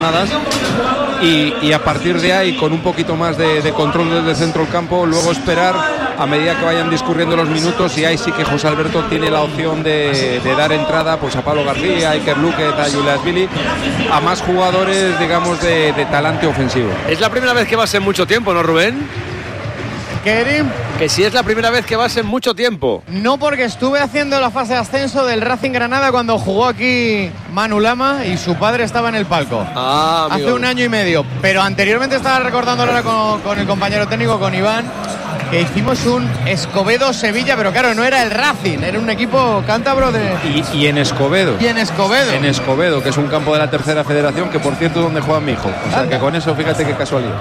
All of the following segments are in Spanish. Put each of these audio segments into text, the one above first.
y a partir de ahí, con un poquito más de control desde el centro del campo, luego esperar a medida que vayan discurriendo los minutos, y ahí sí que José Alberto tiene la opción de dar entrada pues a Pablo García, a Iker Luque, a Julias Billy, a más jugadores, digamos, de talante ofensivo. Es la primera vez que vas en mucho tiempo, ¿no, Rubén? ¿Qué? Que si es la primera vez que vas en mucho tiempo. No, porque estuve haciendo la fase de ascenso del Racing Granada cuando jugó aquí Manu Lama y su padre estaba en el palco. Hace 1 año y medio. Pero anteriormente estaba recordando ahora con el compañero técnico, con Iván, que hicimos un Escobedo-Sevilla, pero claro, no era el Racing, era un equipo cántabro de... Y en Escobedo. Y en Escobedo. En Escobedo, que es un campo de la tercera federación, que por cierto es donde juega mi hijo. O sea, que con eso, fíjate qué casualidad.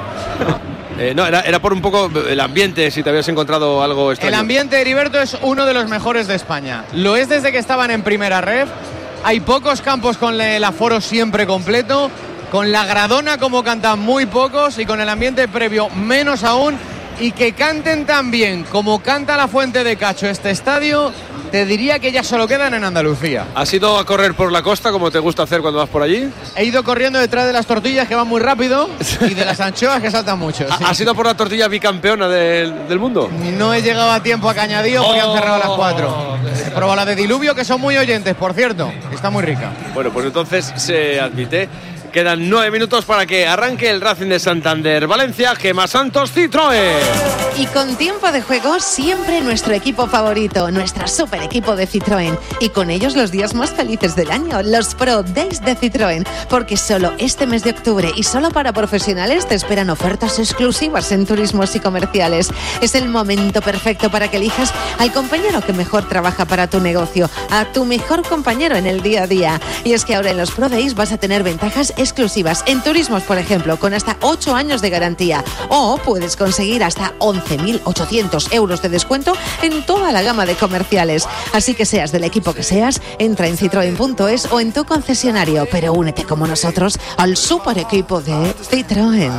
No, era por un poco el ambiente, si te habías encontrado algo extraño. El ambiente, Heriberto, es uno de los mejores de España. Lo es desde que estaban en primera ref. Hay pocos campos con el aforo siempre completo. Con la Gradona, como cantan, muy pocos. Y con el ambiente previo, menos aún. Y que canten tan bien como canta la Fuente de Cacho este estadio, te diría que ya solo quedan en Andalucía. ¿Has ido a correr por la costa como te gusta hacer cuando vas por allí? He ido corriendo detrás de las tortillas, que van muy rápido, y de las anchoas, que saltan mucho. Sí. ¿Has ido por la tortilla bicampeona del mundo? No he llegado a tiempo a Cañadío porque han cerrado a las 4. He probado la de Diluvio, que son muy oyentes, por cierto. Está muy rica. Bueno, pues entonces se admite. Quedan 9 minutos para que arranque el Racing de Santander. Valencia, Gemma Santos, Citroën. Y con tiempo de juego, siempre nuestro equipo favorito, nuestro super equipo de Citroën. Y con ellos los días más felices del año, los Pro Days de Citroën. Porque solo este mes de octubre y solo para profesionales te esperan ofertas exclusivas en turismos y comerciales. Es el momento perfecto para que elijas al compañero que mejor trabaja para tu negocio, a tu mejor compañero en el día a día. Y es que ahora en los Pro Days vas a tener ventajas exclusivas en turismos, por ejemplo, con hasta 8 años de garantía, o puedes conseguir hasta 11.800 euros de descuento en toda la gama de comerciales. Así que seas del equipo que seas, entra en citroen.es o en tu concesionario, pero únete como nosotros al super equipo de Citroën.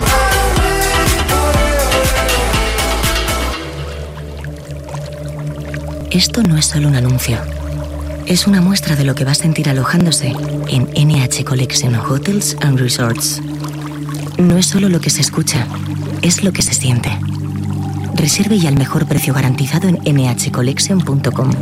Esto no es solo un anuncio. Es una muestra de lo que va a sentir alojándose en NH Collection Hotels and Resorts. No es solo lo que se escucha, es lo que se siente. Reserve ya al mejor precio garantizado en nhcollection.com.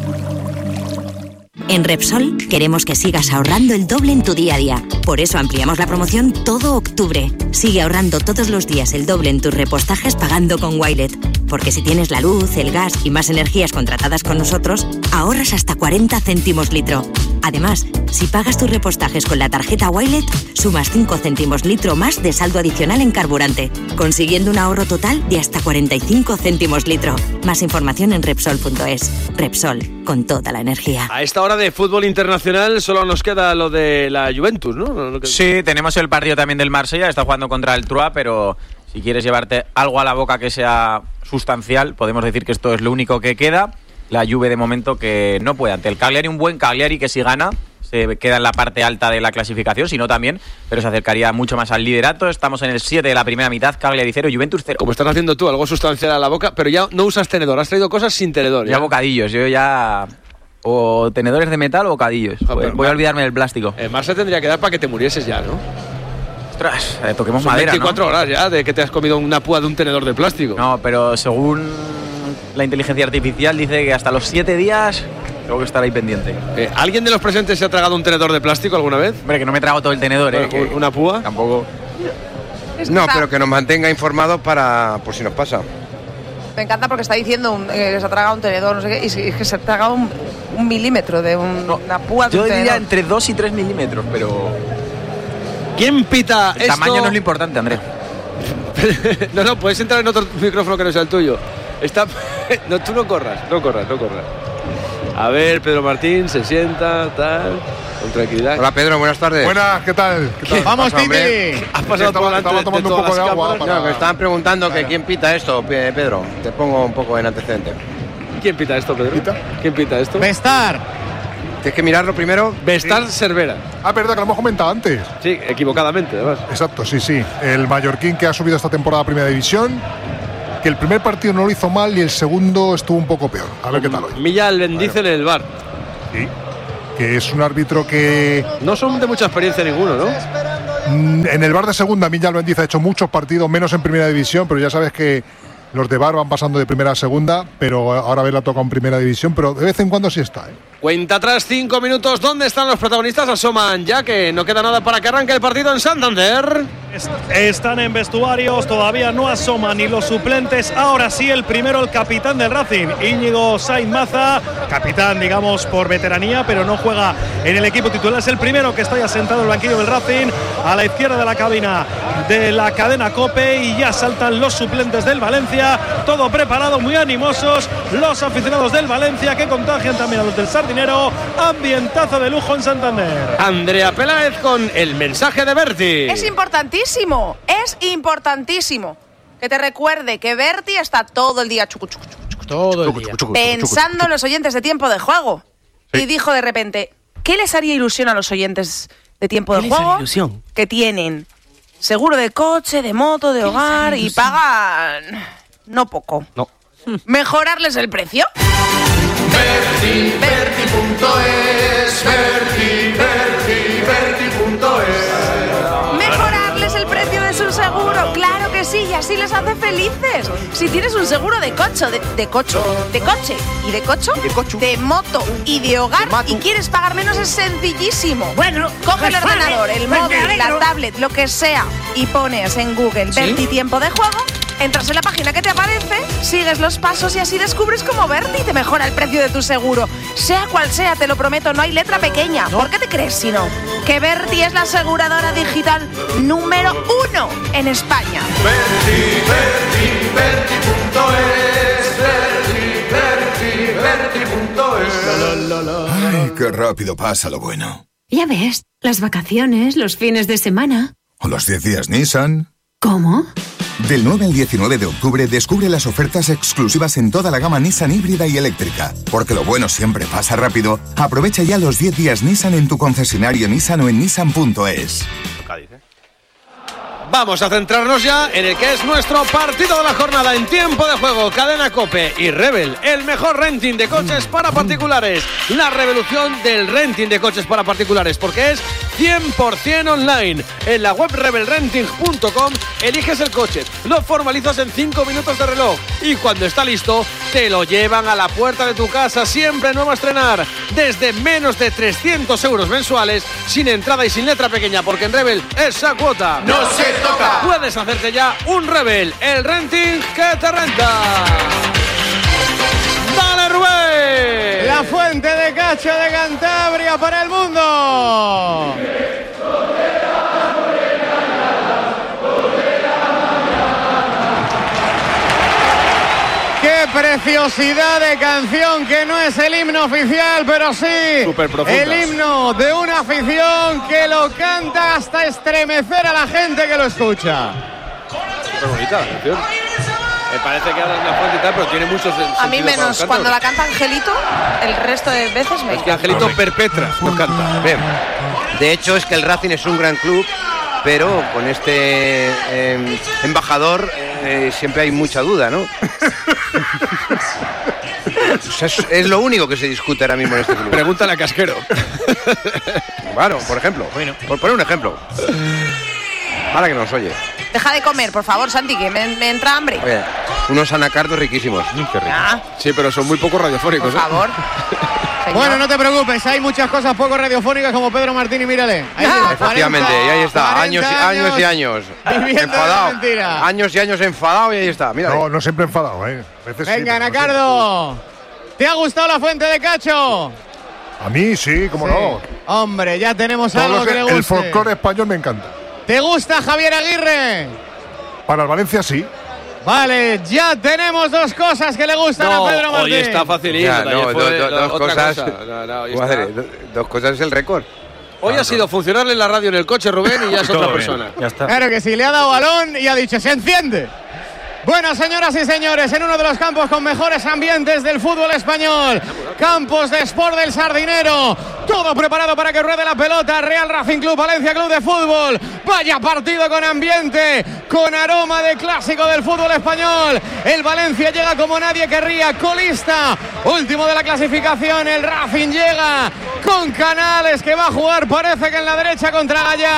En Repsol queremos que sigas ahorrando el doble en tu día a día. Por eso ampliamos la promoción todo octubre. Sigue ahorrando todos los días el doble en tus repostajes pagando con Wilet. Porque si tienes la luz, el gas y más energías contratadas con nosotros, ahorras hasta 40 céntimos litro. Además, si pagas tus repostajes con la tarjeta Wilet, sumas 5 céntimos litro más de saldo adicional en carburante, consiguiendo un ahorro total de hasta 45 céntimos litro. Más información en Repsol.es. Repsol, con toda la energía. A esta hora de fútbol internacional solo nos queda lo de la Juventus, ¿no? Sí, tenemos el partido también del Marsella, está jugando contra el Troyes, pero si quieres llevarte algo a la boca que sea sustancial, podemos decir que esto es lo único que queda. La Juve de momento que no puede ante el Cagliari, un buen Cagliari que si gana se queda en la parte alta de la clasificación, si no también, pero se acercaría mucho más al liderato. Estamos en el 7 de la primera mitad, Cagliari 0, Juventus 0. Como estás haciendo tú, algo sustancial a la boca, pero ya no usas tenedor, has traído cosas sin tenedor. Ya bocadillos, yo ya... O tenedores de metal o bocadillos. Voy a olvidarme del plástico. Más se tendría que dar para que te murieses ya, ¿no? Ostras, toquemos son madera, 24 ¿no? horas ya de que te has comido una púa de un tenedor de plástico. No, pero según la inteligencia artificial dice que hasta los 7 días tengo que estar ahí pendiente. ¿Alguien de los presentes se ha tragado un tenedor de plástico alguna vez? Hombre, que no me trago todo el tenedor, bueno, ¿una púa? Tampoco. No, pero que nos mantenga informados para por si nos pasa. Me encanta porque está diciendo que se ha tragado un tenedor, no sé qué, y es que se ha tragado un milímetro de una púa de un tenedor. Yo diría entre 2 y 3 milímetros, pero... ¿Quién pita el esto? El tamaño no es lo importante, Andrés. No, puedes entrar en otro micrófono que no sea el tuyo. No, tú no corras. A ver, Pedro Martín se sienta, tal, con tranquilidad. Hola, Pedro, buenas tardes. Buenas, ¿qué tal? ¡Vamos, Titi! Has pasado por delante. Estaba tomando un poco de agua. No, me estaban preguntando que quién pita esto, Pedro. Te pongo un poco en antecedente. ¿Quién pita esto, Pedro? ¿Quién pita esto? Vestar. Tienes que mirarlo primero. Vestar Cervera. Ah, verdad, que lo hemos comentado antes. Sí, equivocadamente, además. Exacto, sí. El mallorquín que ha subido esta temporada a Primera División, que el primer partido no lo hizo mal y el segundo estuvo un poco peor. A ver qué tal hoy. Milla el bendice en el VAR. Sí, que es un árbitro que... No son de mucha experiencia ninguno, ¿no? En el VAR de segunda, Miñal Bendiz ha hecho muchos partidos, menos en primera división, pero ya sabes que los de VAR van pasando de primera a segunda, pero ahora Vela toca en primera división, pero de vez en cuando sí está. Cuenta atrás, 5 minutos. ¿Dónde están los protagonistas? Asoman ya que no queda nada para que arranque el partido en Santander. Están en vestuarios, todavía no asoman ni los suplentes. Ahora sí, el primero, el capitán del Racing, Íñigo Sainz Maza, capitán, digamos, por veteranía, pero no juega en el equipo titular. Es el primero que está ya sentado en el banquillo del Racing, a la izquierda de la cabina de la cadena COPE, y ya saltan los suplentes del Valencia. Todo preparado, muy animosos los aficionados del Valencia, que contagian también a los del Sardinero. Ambientazo de lujo en Santander. Andrea Peláez con el mensaje de Berti. Es importantísimo que te recuerde que Berti está todo el día pensando en los oyentes de Tiempo de Juego. Sí. Y dijo de repente, ¿qué les haría ilusión a los oyentes de Tiempo de Juego? Que tienen seguro de coche, de moto, de hogar y pagan no poco. No. ¿Mejorarles el precio? ¿Mejorarles el precio de su seguro? Claro que sí, y así les hace felices. Si tienes un seguro de coche, de coche, de moto y de hogar, y quieres pagar menos, es sencillísimo. Bueno, coge el ordenador, el móvil, la tablet, lo que sea, y pones en Google Berti Tiempo de Juego. Entras en la página que te aparece, sigues los pasos y así descubres cómo Berti te mejora el precio de tu seguro. Sea cual sea, te lo prometo, no hay letra pequeña. ¿Por qué te crees si no? Que Berti es la aseguradora digital número 1 en España. Berti.es. Ay, qué rápido pasa lo bueno. Ya ves, las vacaciones, los fines de semana. O los 10 días Nissan. ¿Cómo? Del 9 al 19 de octubre descubre las ofertas exclusivas en toda la gama Nissan híbrida y eléctrica. Porque lo bueno siempre pasa rápido. Aprovecha ya los 10 días Nissan en tu concesionario Nissan o en Nissan.es. Vamos a centrarnos ya en el que es nuestro partido de la jornada en Tiempo de Juego. Cadena COPE y Rebel, el mejor renting de coches para particulares. La revolución del renting de coches para particulares, porque es 100% online. En la web rebelrenting.com eliges el coche, lo formalizas en 5 minutos de reloj y cuando está listo te lo llevan a la puerta de tu casa, siempre nuevo a estrenar, desde menos de 300 euros mensuales, sin entrada y sin letra pequeña, porque en Rebel esa cuota no se toca. Puedes hacerte ya un Rebel, el renting que te renta. ¡Dale, Rubén! La fuente de Cacho de Cantabria para el mundo. ¡Qué preciosidad de canción! Que no es el himno oficial, pero sí el himno de una afición que lo canta hasta estremecer a la gente que lo escucha. Súper bonita la canción. Me parece que ahora es una fuente y tal, pero tiene muchos sentidos. A mí menos cuando la canta Angelito, el resto de veces me... Es que Angelito perpetra lo canta. Bien. De hecho, es que el Racing es un gran club, pero con este embajador siempre hay mucha duda, ¿no? O sea, es lo único que se discute ahora mismo en este club. Pregúntale a Casquero. Claro, por ejemplo. Bueno, por poner un ejemplo. Ahora que nos oye. Deja de comer, por favor, Santi, que me entra hambre. Oye, unos anacardos riquísimos. Qué rico. Sí, pero son muy poco radiofónicos. Por favor. Bueno, no te preocupes, hay muchas cosas poco radiofónicas como Pedro Martín y mírale. Ahí efectivamente, 40, y ahí está, años y años. Enfadado. Años y años enfadado y ahí está. Mira. No siempre enfadado, Venga, Anacardo. ¿Te ha gustado la fuente de Cacho? A mí sí, cómo no. Hombre, ya tenemos algo que le guste. El folclore español me encanta. ¿Te gusta Javier Aguirre? Para el Valencia sí. Vale, ya tenemos dos cosas que le gustan a Pedro Martín. Hoy está facilito. Dos cosas. Dos cosas es el récord. Hoy ha sido funcionarle en la radio en el coche, Rubén, y ya es otra persona. Ya está. Claro que sí, le ha dado balón y ha dicho, se enciende. Bueno, señoras y señores, en uno de los campos con mejores ambientes del fútbol español, Campos de Sport del Sardinero, todo preparado para que ruede la pelota. Real Racing Club, Valencia Club de Fútbol. Vaya partido con ambiente, con aroma de clásico del fútbol español. El Valencia llega como nadie querría, colista, último de la clasificación. El Racing llega con Canales, que va a jugar, parece que en la derecha contra Gallá.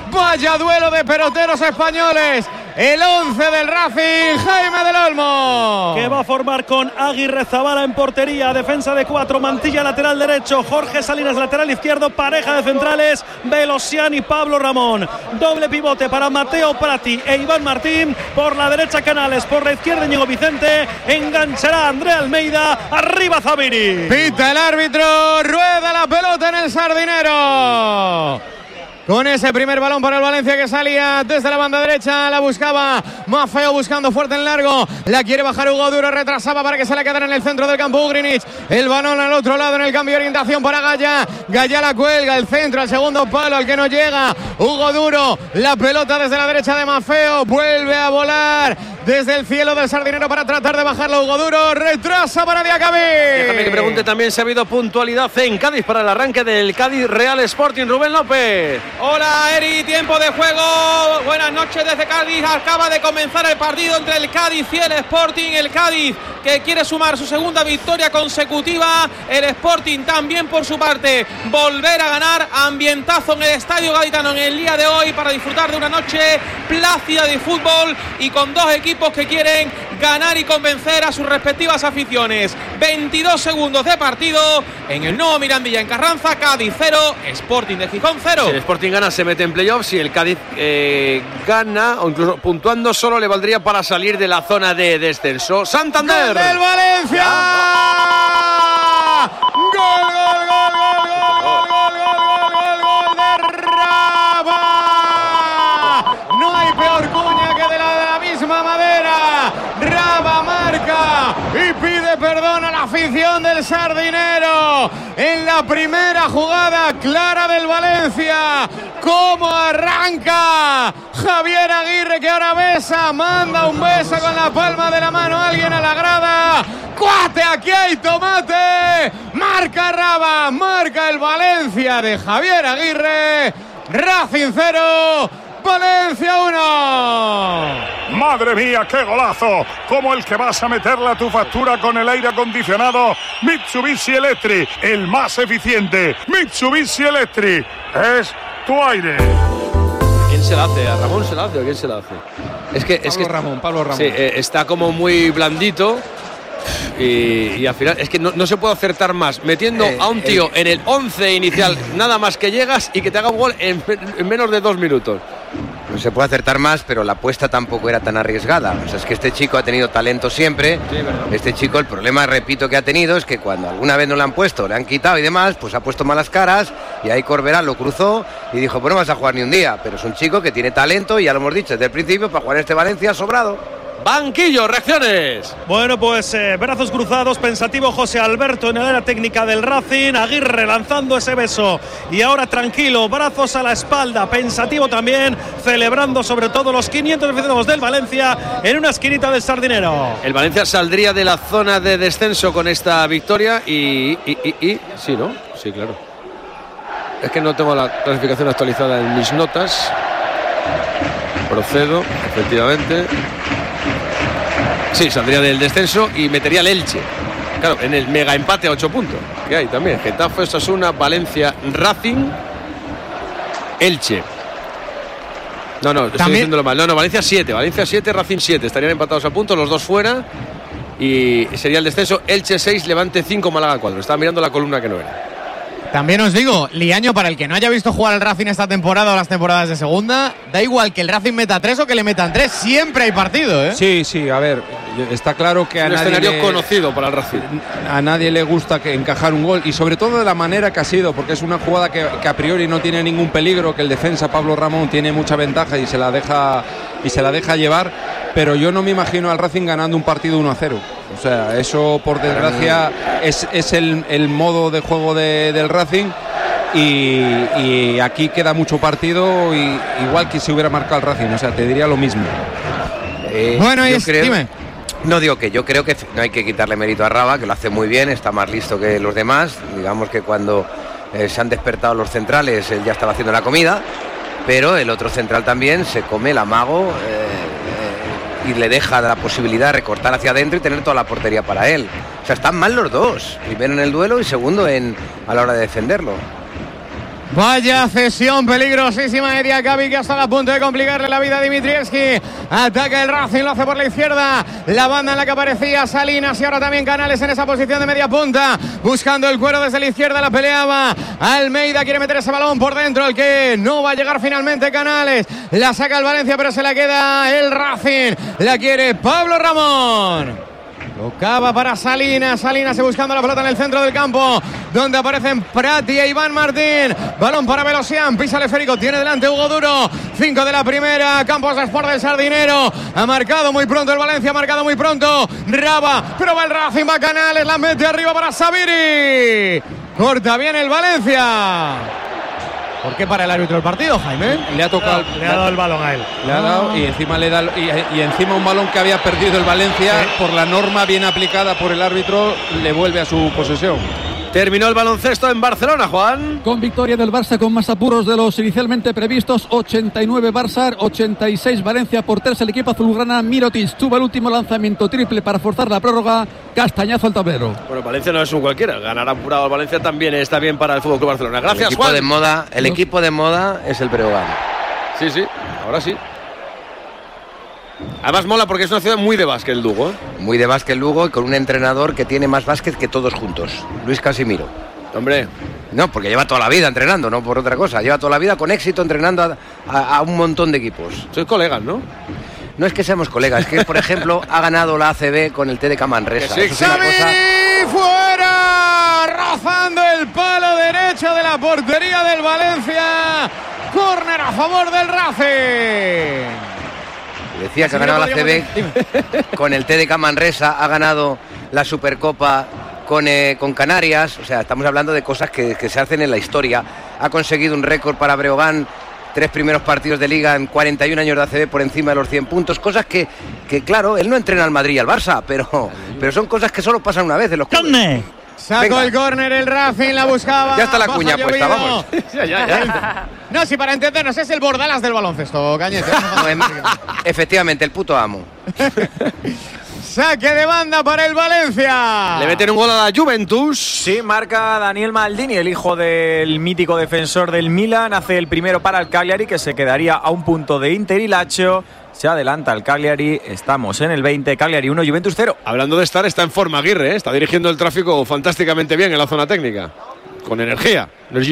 Vaya duelo de peloteros españoles. El 11 del Racing, Jaime del Olmo. Que va a formar con Aguirrezabala en portería, defensa de 4, Mantilla lateral derecho, Jorge Salinas lateral izquierdo, pareja de centrales, Velosian y Pablo Ramón. Doble pivote para Mateo Prati e Iván Martín. Por la derecha Canales, por la izquierda Íñigo Vicente. Enganchará Andrea Almeida, arriba Zabiri. Pita el árbitro, rueda la pelota en el Sardinero. Con ese primer balón para el Valencia que salía desde la banda derecha, la buscaba Maffeo buscando fuerte en largo, la quiere bajar Hugo Duro, retrasaba para que se la quedara en el centro del campo Ugrinic, el balón al otro lado en el cambio de orientación para Gaya, Gaya la cuelga, el centro al segundo palo al que no llega Hugo Duro, la pelota desde la derecha de Maffeo, vuelve a volar desde el cielo del Sardinero para tratar de bajarlo Hugo Duro, retrasa para Diacabí. Déjame que pregunte también si ha habido puntualidad en Cádiz para el arranque del Cádiz Real Sporting. Rubén López. Hola Eri, tiempo de juego, buenas noches desde Cádiz. Acaba de comenzar el partido entre el Cádiz y el Sporting. El Cádiz que quiere sumar su segunda victoria consecutiva, el Sporting también por su parte volver a ganar. Ambientazo en el Estadio Gaditano en el día de hoy para disfrutar de una noche plácida de fútbol y con dos equipos que quieren ganar y convencer a sus respectivas aficiones. 22 segundos de partido en el nuevo Mirandilla en Carranza. Cádiz 0, Sporting de Gijón 0. Si el Sporting gana se mete en playoffs, si el Cádiz gana o incluso puntuando solo le valdría para salir de la zona de descenso. Santander. ¡Gol del Valencia! ¡Gol, gol, gol, gol, gol, gol, gol, gol, gol de Raba! No hay peor cuña que de la misma madera. Raba marca y pide perdón a la afición del Sardinero en la primera jugada clara del Valencia. ¿Cómo arranca Javier Aguirre, que ahora besa, manda un beso con la palma de la mano a alguien a la grada? ¡Cuate, aquí hay tomate! Marca Raba, marca el Valencia de Javier Aguirre. Racing 0, Valencia 1. ¡Madre mía, qué golazo! Como el que vas a meterle a tu factura con el aire acondicionado Mitsubishi Electric, el más eficiente. Mitsubishi Electric es tu aire. ¿Quién se la hace? ¿A Ramón se la hace o quién se la hace? Pablo Ramón. Sí, está como muy blandito. Y al final es que no se puede acertar más metiendo a un tío en el 11 inicial nada más que llegas y que te haga un gol en menos de 2 minutos. No se puede acertar más, pero la apuesta tampoco era tan arriesgada. O sea, es que este chico ha tenido talento siempre. Sí, este chico, el problema, repito, que ha tenido es que cuando alguna vez no le han puesto, le han quitado y demás, pues ha puesto malas caras y ahí Corberán lo cruzó y dijo, pues no vas a jugar ni un día. Pero es un chico que tiene talento y ya lo hemos dicho desde el principio, para jugar en este Valencia sobrado. Banquillo, reacciones. Bueno, pues brazos cruzados, pensativo José Alberto en el área técnica del Racing, Aguirre lanzando ese beso y ahora tranquilo, brazos a la espalda, pensativo también, celebrando sobre todo los 500 aficionados del Valencia en una esquinita del Sardinero. El Valencia saldría de la zona de descenso con esta victoria y sí, ¿no? Sí, claro. Es que no tengo la clasificación actualizada en mis notas. Procedo, efectivamente. Sí, saldría del descenso y metería el Elche. Claro, en el mega empate a 8 puntos. Que hay también. Getafe, Osasuna, Valencia, Racing, Elche. No, estoy diciéndolo mal. No, Valencia 7, Racing 7. Estarían empatados a puntos, los dos fuera. Y sería el descenso. Elche 6, Levante 5, Málaga 4. Estaba mirando la columna que no era. También os digo, Liaño, para el que no haya visto jugar al Racing esta temporada o las temporadas de segunda, da igual que el Racing meta 3 o que le metan 3, siempre hay partido, ¿eh? Sí, a ver, está claro que a nadie escenario conocido para el Racing. A nadie le gusta encajar un gol y sobre todo de la manera que ha sido, porque es una jugada que a priori no tiene ningún peligro, que el defensa Pablo Ramón tiene mucha ventaja y se la deja llevar, pero yo no me imagino al Racing ganando un partido 1-0. O sea, eso por desgracia es el modo de juego del Racing y aquí queda mucho partido y igual que si hubiera marcado el Racing, o sea, te diría lo mismo. Bueno, dime. No, digo que yo creo que no hay que quitarle mérito a Raba, que lo hace muy bien, está más listo que los demás. Digamos que cuando se han despertado los centrales, él ya estaba haciendo la comida, pero el otro central también se come el amago y le deja la posibilidad de recortar hacia adentro y tener toda la portería para él. O sea, están mal los dos, primero en el duelo y segundo a la hora de defenderlo. Vaya cesión peligrosísima de Diakabi, que está a punto de complicarle la vida a Dimitrievski. Ataca el Racing, lo hace por la izquierda. La banda en la que aparecía Salinas y ahora también Canales en esa posición de media punta. Buscando el cuero desde la izquierda, la peleaba Almeida, quiere meter ese balón por dentro, el que no va a llegar finalmente Canales. La saca el Valencia, pero se la queda el Racing. La quiere Pablo Ramón. Tocaba para Salinas buscando la pelota en el centro del campo, donde aparecen Prati e Iván Martín. Balón para Velosian, pisa el esférico, tiene delante Hugo Duro. 5 de la primera, Campos Sport del Sardinero. Ha marcado muy pronto el Valencia, ha marcado muy pronto Raba, pero va el Racing, va Canales, la mete arriba para Sabiri. Corta bien el Valencia. ¿Por qué para el árbitro el partido, Jaime? Le ha tocado, le ha dado el balón a él. Le ha dado y encima le da y encima un balón que había perdido el Valencia, por la norma bien aplicada por el árbitro, le vuelve a su posesión. Terminó el baloncesto en Barcelona, Juan. Con victoria del Barça con más apuros de los inicialmente previstos. 89 Barça, 86 Valencia. Por 3 el equipo azulgrana. Mirotic tuvo el último lanzamiento triple para forzar la prórroga. Castañazo al tablero. Bueno, Valencia no es un cualquiera. Ganar apurado al Valencia también está bien para el FC Barcelona. Gracias, Juan. El equipo de moda es el Breogán. Sí, ahora sí. Además mola porque es una ciudad muy de básquet el Lugo, ¿eh? Muy de básquet Lugo y con un entrenador que tiene más básquet que todos juntos, Luis Casimiro. Hombre. No, porque lleva toda la vida entrenando, no por otra cosa. Lleva toda la vida con éxito entrenando a un montón de equipos. Sois colegas, ¿no? No es que seamos colegas, es que, por ejemplo, ha ganado la ACB con el TDK Manresa. Sí, fuera, rozando el palo derecho de la portería del Valencia. Córner a favor del Racing. Decía que ha ganado la CB con el TDK Manresa, ha ganado la Supercopa con Canarias. O sea, estamos hablando de cosas que se hacen en la historia. Ha conseguido un récord para Breogán, 3 primeros partidos de Liga en 41 años de ACB por encima de los 100 puntos. Cosas que claro, él no entrena al Madrid y al Barça, pero son cosas que solo pasan una vez en los clubes. Sacó el córner el Racing, la buscaba. Ya está la cuña puesta, vamos. ya. No, si para entendernos es el Bordalas del baloncesto, Cañete. Efectivamente, el puto amo. Saque de banda para el Valencia. Le meten un gol a la Juventus. Sí, marca Daniel Maldini, el hijo del mítico defensor del Milan. Hace el primero para el Cagliari, que se quedaría a un punto de Inter y Lazio. Se adelanta el Cagliari, estamos en el 20, Cagliari 1, Juventus 0. Hablando de estar, está en forma Aguirre, ¿eh? Está dirigiendo el tráfico fantásticamente bien en la zona técnica. Con energía.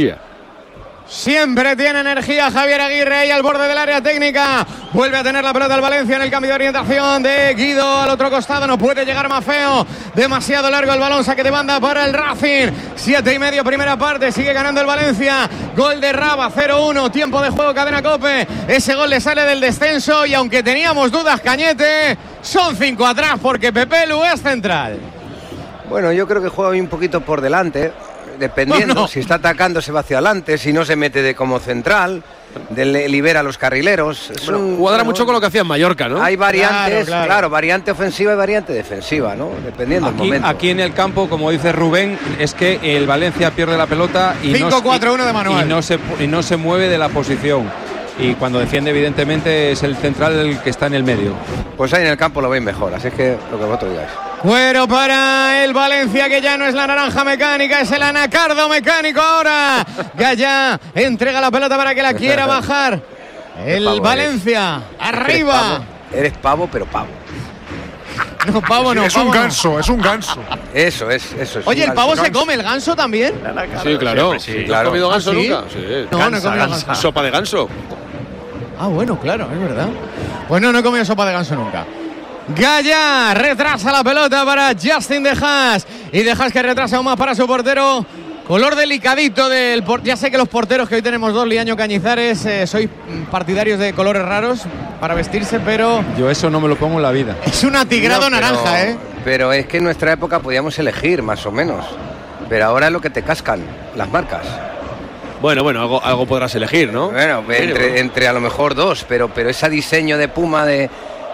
Siempre tiene energía Javier Aguirre ahí al borde del área técnica. Vuelve a tener la pelota el Valencia en el cambio de orientación de Guido al otro costado. No puede llegar más feo. Demasiado largo el balón. Saque de banda para el Racing. 7:30 primera parte. Sigue ganando el Valencia. Gol de Raba, 0-1. Tiempo de juego, Cadena COPE. Ese gol le sale del descenso. Y aunque teníamos dudas, Cañete, son 5 atrás porque Pepelu es central. Bueno, yo creo que juega un poquito por delante. Dependiendo, si está atacando se va hacia adelante, si no se mete como central, libera a los carrileros. Cuadra mucho con lo que hacía en Mallorca, ¿no? Hay variantes, claro, variante ofensiva y variante defensiva, ¿no? Dependiendo del momento. Aquí en el campo, como dice Rubén, es que el Valencia pierde la pelota y 5-4-1 de Manuel. Y no se mueve de la posición. Y cuando defiende, evidentemente, es el central el que está en el medio. Pues ahí en el campo lo veis mejor, así es que lo que vosotros digáis. Cuero para el Valencia, que ya no es la naranja mecánica, es el anacardo mecánico ahora. Gaya entrega la pelota para que la quiera bajar. El Valencia, arriba. Eres pavo, pero pavo. No, pavo no. Es un ganso, es un ganso. Eso es. Oye, ¿el pavo se come el ganso también? Sí, claro. ¿No has comido ganso nunca? Sí. No, no he comido ganso. Sopa de ganso. Ah, bueno, claro, es verdad. Pues no he comido sopa de ganso nunca. Gaya retrasa la pelota para Justin De Haas. Y De Haas que retrasa aún más para su portero. Color delicadito del... Ya sé que los porteros que hoy tenemos dos, Liaño Cañizares, sois partidarios de colores raros para vestirse, pero... Yo eso no me lo pongo en la vida. Es un atigrado naranja, ¿eh? Pero es que en nuestra época podíamos elegir, más o menos. Pero ahora es lo que te cascan, las marcas. Bueno, algo podrás elegir, ¿no? Bueno, entre a lo mejor dos, pero ese diseño de Puma de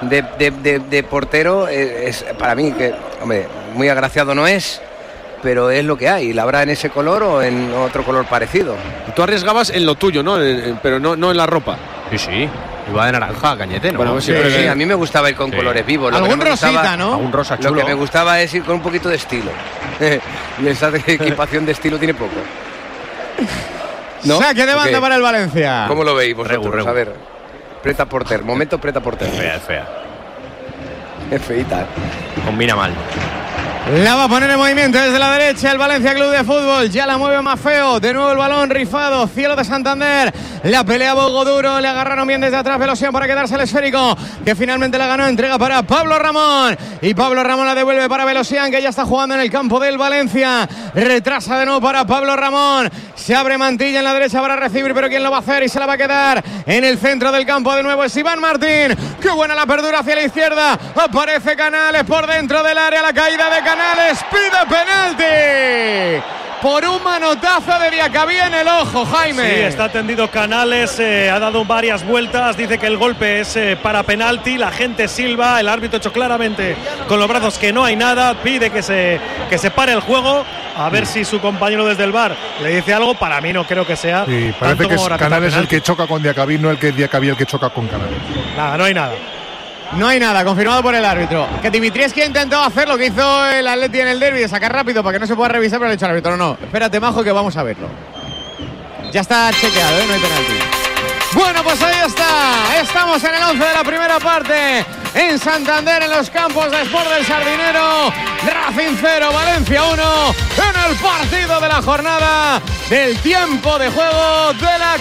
portero es para mí que, hombre, muy agraciado no es, pero es lo que hay. ¿La habrá en ese color o en otro color parecido? Tú arriesgabas en lo tuyo, ¿no? Pero no en la ropa. Sí. Iba de naranja, Cañete, ¿no? Bueno, sí, a mí me gustaba ir con colores vivos. Algún rosita, ¿no? Algún rosa chulo. Lo que me gustaba es ir con un poquito de estilo. Y esa equipación de estilo tiene poco. ¿No? Saque de banda para el Valencia. ¿Cómo lo veis vosotros? A ver, preta porter, momento preta porter. Es fea. Es feita. Combina mal. La va a poner en movimiento desde la derecha el Valencia Club de Fútbol. Ya la mueve más feo. De nuevo el balón rifado. Cielo de Santander. La pelea Bogo Duro. Le agarraron bien desde atrás Velosian para quedarse el esférico. Que finalmente la ganó. Entrega para Pablo Ramón. Y Pablo Ramón la devuelve para Velosian, que ya está jugando en el campo del Valencia. Retrasa de nuevo para Pablo Ramón. Se abre Mantilla en la derecha para recibir. Pero ¿quién lo va a hacer? Y se la va a quedar en el centro del campo de nuevo. Es Iván Martín. Qué buena la apertura hacia la izquierda. Aparece Canales por dentro del área. La caída de Canales, pide penalti por un manotazo de Diacabí en el ojo, Jaime. Sí, está tendido Canales, ha dado varias vueltas, dice que el golpe es para penalti, la gente silba, el árbitro ha hecho claramente con los brazos que no hay nada, pide que se pare el juego, a ver si su compañero desde el VAR le dice algo. Para mí no creo que sea. Sí, parece que es Canales el que choca con Diacabí, no el que Diacabí el que choca con Canales. Nada, no hay nada. No hay nada, confirmado por el árbitro. Que Dimitrievski intentó hacer lo que hizo el Atleti en el derbi, de sacar rápido para que no se pueda revisar, pero le ha dicho al árbitro: no, espérate, majo, que vamos a verlo. Ya está chequeado, no hay penalti. Bueno, pues ahí está. Estamos en el 11 de la primera parte. En Santander, en los campos de Sport del Sardinero. Racing 0, Valencia 1. En el partido de la jornada del tiempo de juego de la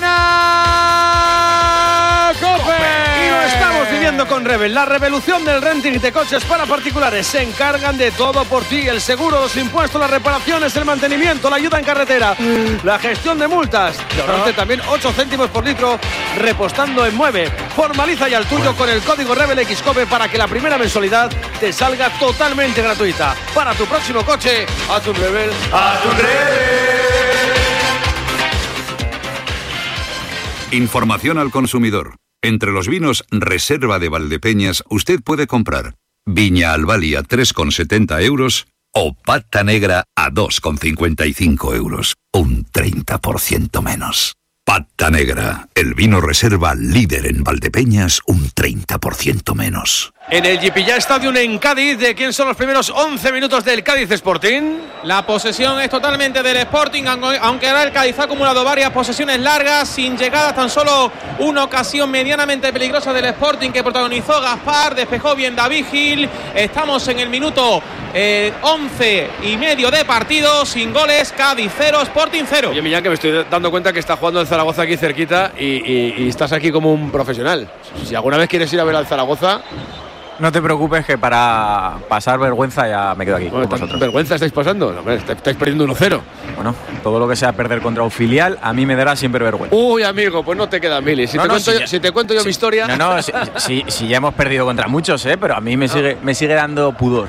cadena COPE. Y lo estamos viviendo con Rebel, la revolución del renting de coches para particulares. Se encargan de todo por ti: el seguro, los impuestos, las reparaciones, el mantenimiento, la ayuda en carretera, la gestión de multas. Y ahorrarte también 8 céntimos por litro repostando en Mueve. Formaliza ya el tuyo con el código Rebel XCOPE para que la primera mensualidad te salga totalmente gratuita. Para tu próximo coche, haz un Rebel, haz un Rebel. Información al consumidor. Entre los vinos Reserva de Valdepeñas usted puede comprar Viña Albalia 3,70 euros o Pata Negra a 2,55 euros. Un 30% menos. Pata Negra, el vino Reserva líder en Valdepeñas, un 30% menos. En el Jipilla Stadium en Cádiz, ¿de quién son los primeros 11 minutos del Cádiz Sporting? La posesión es totalmente del Sporting, aunque ahora el Cádiz ha acumulado varias posesiones largas, sin llegadas, tan solo una ocasión medianamente peligrosa del Sporting que protagonizó Gaspar, despejó bien David Gil. Estamos en el minuto 11 y medio de partido, sin goles, Cádiz 0, Sporting 0. Oye, Millán, que me estoy dando cuenta que está jugando el Zaragoza aquí cerquita y estás aquí como un profesional. Si alguna vez quieres ir a ver al Zaragoza... No te preocupes, que para pasar vergüenza ya me quedo aquí con vosotros. ¿Vergüenza estáis pasando? No, estáis perdiendo 1-0. Bueno, todo lo que sea perder contra un filial a mí me dará siempre vergüenza. Uy, amigo, pues no te queda mili. Si te cuento yo mi historia... No, si ya hemos perdido contra muchos, pero a mí me sigue dando pudor.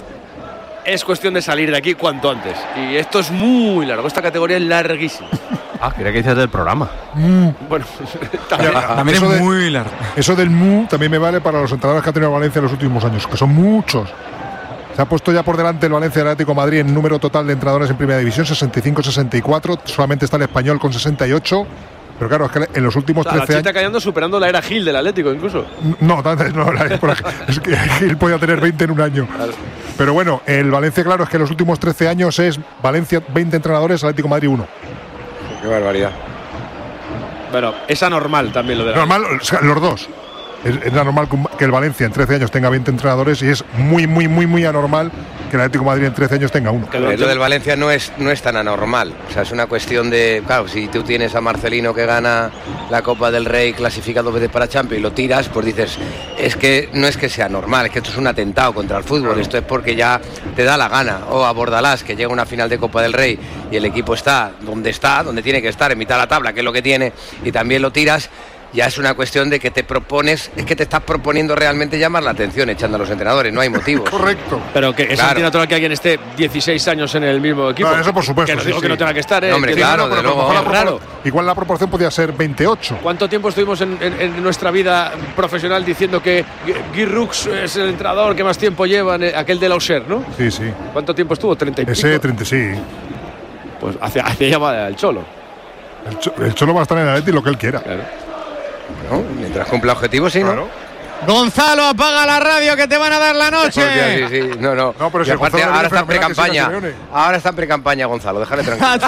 Es cuestión de salir de aquí cuanto antes. Y esto es muy largo, esta categoría es larguísima. Quería que dices del programa. Bueno, también es muy largo. Eso del también me vale para los entrenadores que ha tenido Valencia en los últimos años, que son muchos. Se ha puesto ya por delante el Valencia del Atlético de Madrid en número total de entrenadores en primera división, 65-64. Solamente está el Español con 68. Pero claro, es que en los últimos 13 años... La está cayendo superando la era Gil del Atlético incluso. No, es que Gil podía tener 20 en un año. Claro. Pero bueno, el Valencia, claro, es que en los últimos 13 años es Valencia 20 entrenadores, Atlético de Madrid 1. Qué barbaridad. Bueno, es anormal también lo de la... Normal, o sea, los dos. Es anormal que el Valencia en 13 años tenga 20 entrenadores y es muy anormal que el Atlético de Madrid en 13 años tenga 1. Lo del Valencia no es tan anormal. O sea, es una cuestión de... Claro, si tú tienes a Marcelino que gana la Copa del Rey, clasifica 2 veces para Champions y lo tiras, pues dices, es que no es que sea normal, es que esto es un atentado contra el fútbol. Claro. Esto es porque ya te da la gana. O a Bordalás, que llega a una final de Copa del Rey y el equipo está, donde tiene que estar, en mitad de la tabla, que es lo que tiene, y también lo tiras. Ya es una cuestión de que te propones, es que te estás proponiendo realmente llamar la atención echando a los entrenadores, no hay motivos. Correcto. Pero que es antinatural que alguien esté 16 años en el mismo equipo. Claro, eso por supuesto. Que no digo que no tenga que estar, No, hombre, claro, de luego. Raro. Igual la proporción podía ser 28. ¿Cuánto tiempo estuvimos en nuestra vida profesional diciendo que Guy Rux es el entrenador que más tiempo lleva, aquel de la Auxerre, ¿no? Sí, sí. ¿Cuánto tiempo estuvo? 30 y pico. Ese 30, sí. Pues hacia llamada al Cholo. El Cholo va a estar en el Atleti lo que él quiera. Claro. ¿No? Mientras cumpla objetivos, sí, ¿no? Claro. Gonzalo, apaga la radio que te van a dar la noche. Sí. No, pero si aparte ahora está en pre-campaña. Ahora está en pre-campaña, Gonzalo, déjale tranquilo.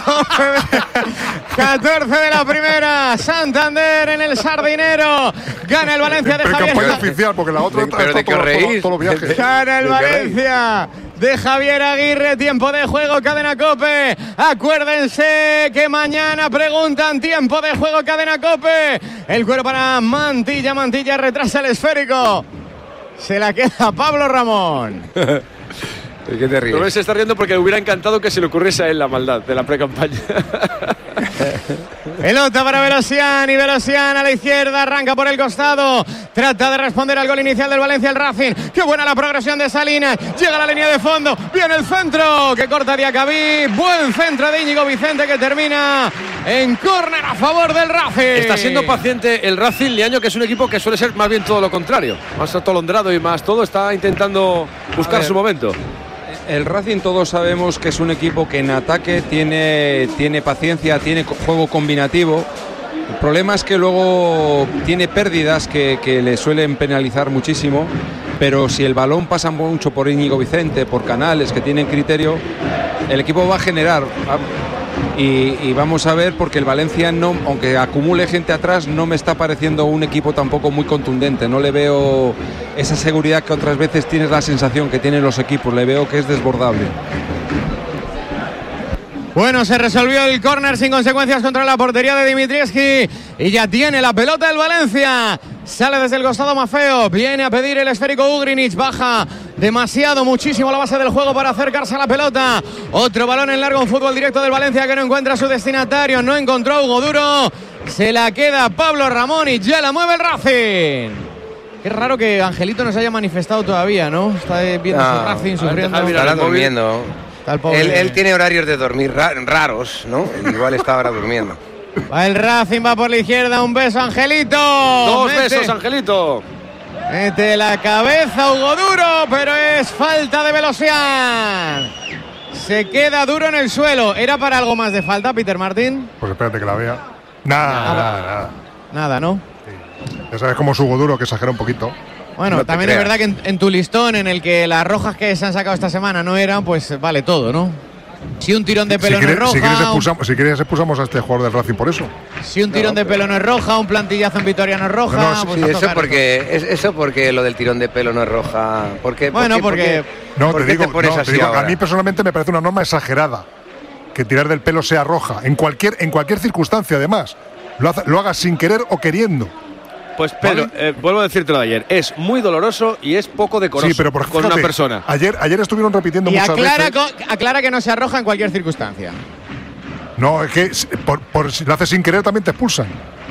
14 de la primera. Santander en el Sardinero. Gana el Valencia de Javier. Pre-campaña oficial, porque la otra pero de que os reís. Todos los viajes. Gana el Valencia de Javier Aguirre. Tiempo de juego, Cadena COPE. Acuérdense que mañana preguntan tiempo de juego, Cadena COPE. El cuero para Mantilla. Mantilla retrasa el esférico. Se la queda Pablo Ramón. ¿Qué te ríes? Rubén se está riendo porque le hubiera encantado que se le ocurriese a él la maldad de la pre-campaña. Pelota para Velosian y Velosian a la izquierda, arranca por el costado, trata de responder al gol inicial del Valencia, el Racing. Qué buena la progresión de Salinas, llega a la línea de fondo, viene el centro que corta Diacabí, buen centro de Íñigo Vicente que termina en córner a favor del Racing. Está siendo paciente el Racing, Liaño, que es un equipo que suele ser más bien todo lo contrario, más atolondrado y más todo, está intentando buscar su momento. El Racing todos sabemos que es un equipo que en ataque tiene paciencia, tiene juego combinativo. El problema es que luego tiene pérdidas que le suelen penalizar muchísimo, pero si el balón pasa mucho por Íñigo Vicente, por Canales que tienen criterio, el equipo va a generar. Y vamos a ver, porque el Valencia, no, aunque acumule gente atrás, no me está pareciendo un equipo tampoco muy contundente. No le veo esa seguridad que otras veces tienes la sensación que tienen los equipos. Le veo que es desbordable. Bueno, se resolvió el córner sin consecuencias contra la portería de Dimitrievski y ya tiene la pelota el Valencia. Sale desde el costado Mafeo, viene a pedir el esférico Ugrinic, baja muchísimo la base del juego para acercarse a la pelota. Otro balón en largo, un fútbol directo del Valencia que no encuentra a su destinatario, no encontró a Hugo Duro, se la queda Pablo Ramón y ya la mueve el Racing. Qué raro que Angelito no se haya manifestado todavía, ¿no? Está viendo su Racing sufriendo. Estará durmiendo. Él tiene horarios de dormir raros, ¿no? Igual está ahora durmiendo. Va el Racing, va por la izquierda, un beso Angelito. Dos besos Angelito. Mete la cabeza Hugo Duro, pero es falta de Velosian. Se queda Duro en el suelo. ¿Era para algo más de falta, Peter Martín? Pues espérate que la vea. Nada. Nada, ¿no? Sí. Ya sabes cómo es Hugo Duro, que exagera un poquito. Bueno, no también es verdad que en tu listón, en el que las rojas que se han sacado esta semana no eran, pues vale todo, ¿no? Si un tirón de pelo no es roja. Si quieres expulsamos a este jugador del Racing por eso. Si un tirón de pelo no es roja, un plantillazo en Vitoria no es roja. Pues sí, eso porque lo del tirón de pelo no es roja. ¿Por qué te pones así ahora? A mí personalmente me parece una norma exagerada que tirar del pelo sea roja. En cualquier circunstancia, además. Lo hagas sin querer o queriendo. Pues Pedro, vuelvo a decirte lo de ayer, es muy doloroso y es poco decoroso con una persona. Ayer estuvieron repitiendo muchas veces. Aclara que no se arroja en cualquier circunstancia. No, es que por si lo haces sin querer también te expulsan.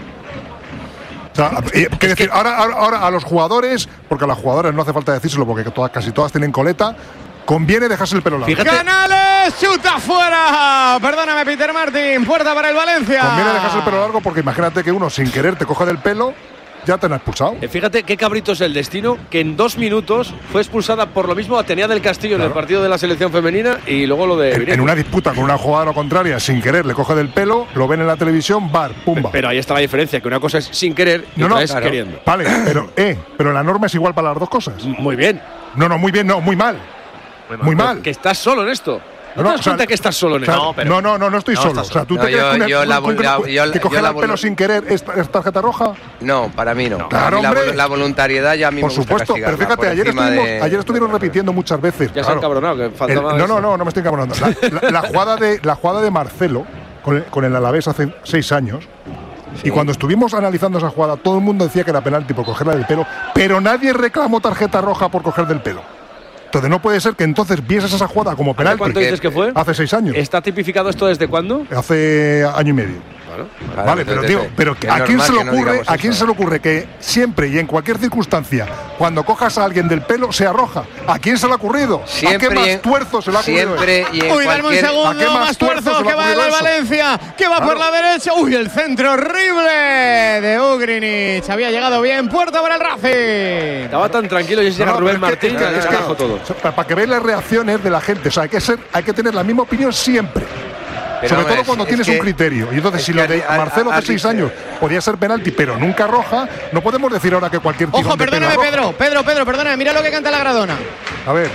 O sea, decir, ahora a los jugadores, porque a las jugadoras no hace falta decírselo porque casi todas tienen coleta, conviene dejarse el pelo largo. Fíjate. Canales, chuta fuera. Perdóname, Peter Martín, puerta para el Valencia. Conviene dejarse el pelo largo porque imagínate que uno sin querer te coja del pelo. Ya te han expulsado. Fíjate qué cabrito es el destino, que en 2 minutos fue expulsada por lo mismo Atenea del Castillo en el partido de la selección femenina y luego lo de en una disputa con una jugadora contraria, sin querer, le coge del pelo, lo ven en la televisión, pumba. Pero ahí está la diferencia, que una cosa es sin querer y otra es queriendo. Vale, pero la norma es igual para las dos cosas. Muy bien. No, muy bien, no, muy mal. Muy mal. Que estás solo en esto. ¿No te das cuenta que estás solo en esto? No estoy solo. O sea, ¿tú te crees que coger el pelo sin querer es tarjeta roja? No, para mí no. Claro, la voluntariedad ya a mí por me gusta supuesto, pero fíjate, ayer estuvieron repitiendo muchas veces. Ya se han cabronado, que faltaba. No me estoy cabronando. La jugada de Marcelo con el Alavés hace 6 años. Sí. Y cuando estuvimos analizando esa jugada, todo el mundo decía que era penalti por cogerla del pelo, pero nadie reclamó tarjeta roja por coger del pelo. Entonces no puede ser que entonces vieses esa jugada como penalti. ¿Cuánto dices que fue? Hace 6 años. ¿Está tipificado esto desde cuándo? Hace año y medio. Vale, pero ¿a quién se le ocurre que siempre y en cualquier circunstancia, cuando cojas a alguien del pelo, sea roja? ¿A quién se le ha ocurrido? Siempre, ¿a qué más tuerzo se le ha ocurrido? Siempre y en Uy, dame un segundo, más tuerzo que va el Valencia, que va por la derecha. Uy, el centro horrible de Ugrinic. Había llegado bien, puerta para el Racing. Estaba tan tranquilo y llega Rubén Martín y descarajo todo. Para que veáis las reacciones de la gente, o sea, hay que tener la misma opinión siempre. Pero sobre todo cuando tienes un criterio. Y entonces, si lo de Marcelo hace 6 años podía ser penalti, pero nunca roja, no podemos decir ahora que cualquier tirón Ojo, perdóname, Pedro, perdóname, mira lo que canta la Gradona. A ver.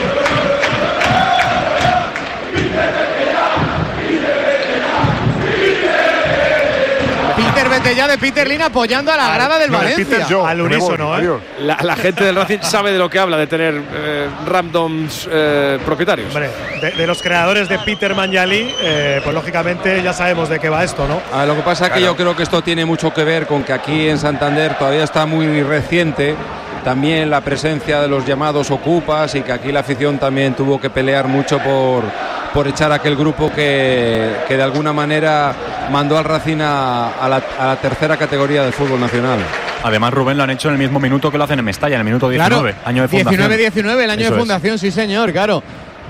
Peter Betella de Peter Lin apoyando a la grada del Valencia. Al unísono, La gente del Racing sabe de lo que habla, de tener randoms propietarios. Hombre, de los creadores de Peter Manjali, pues lógicamente ya sabemos de qué va esto, ¿no? Lo que pasa es que yo creo que esto tiene mucho que ver con que aquí en Santander todavía está muy reciente también la presencia de los llamados ocupas, y que aquí la afición también tuvo que pelear mucho por echar a aquel grupo que de alguna manera mandó al Racing a la tercera categoría del fútbol nacional. Además, Rubén, lo han hecho en el mismo minuto que lo hacen en Mestalla, en el minuto 19, claro, año de fundación. 19-19, el año Eso de fundación, sí señor, claro.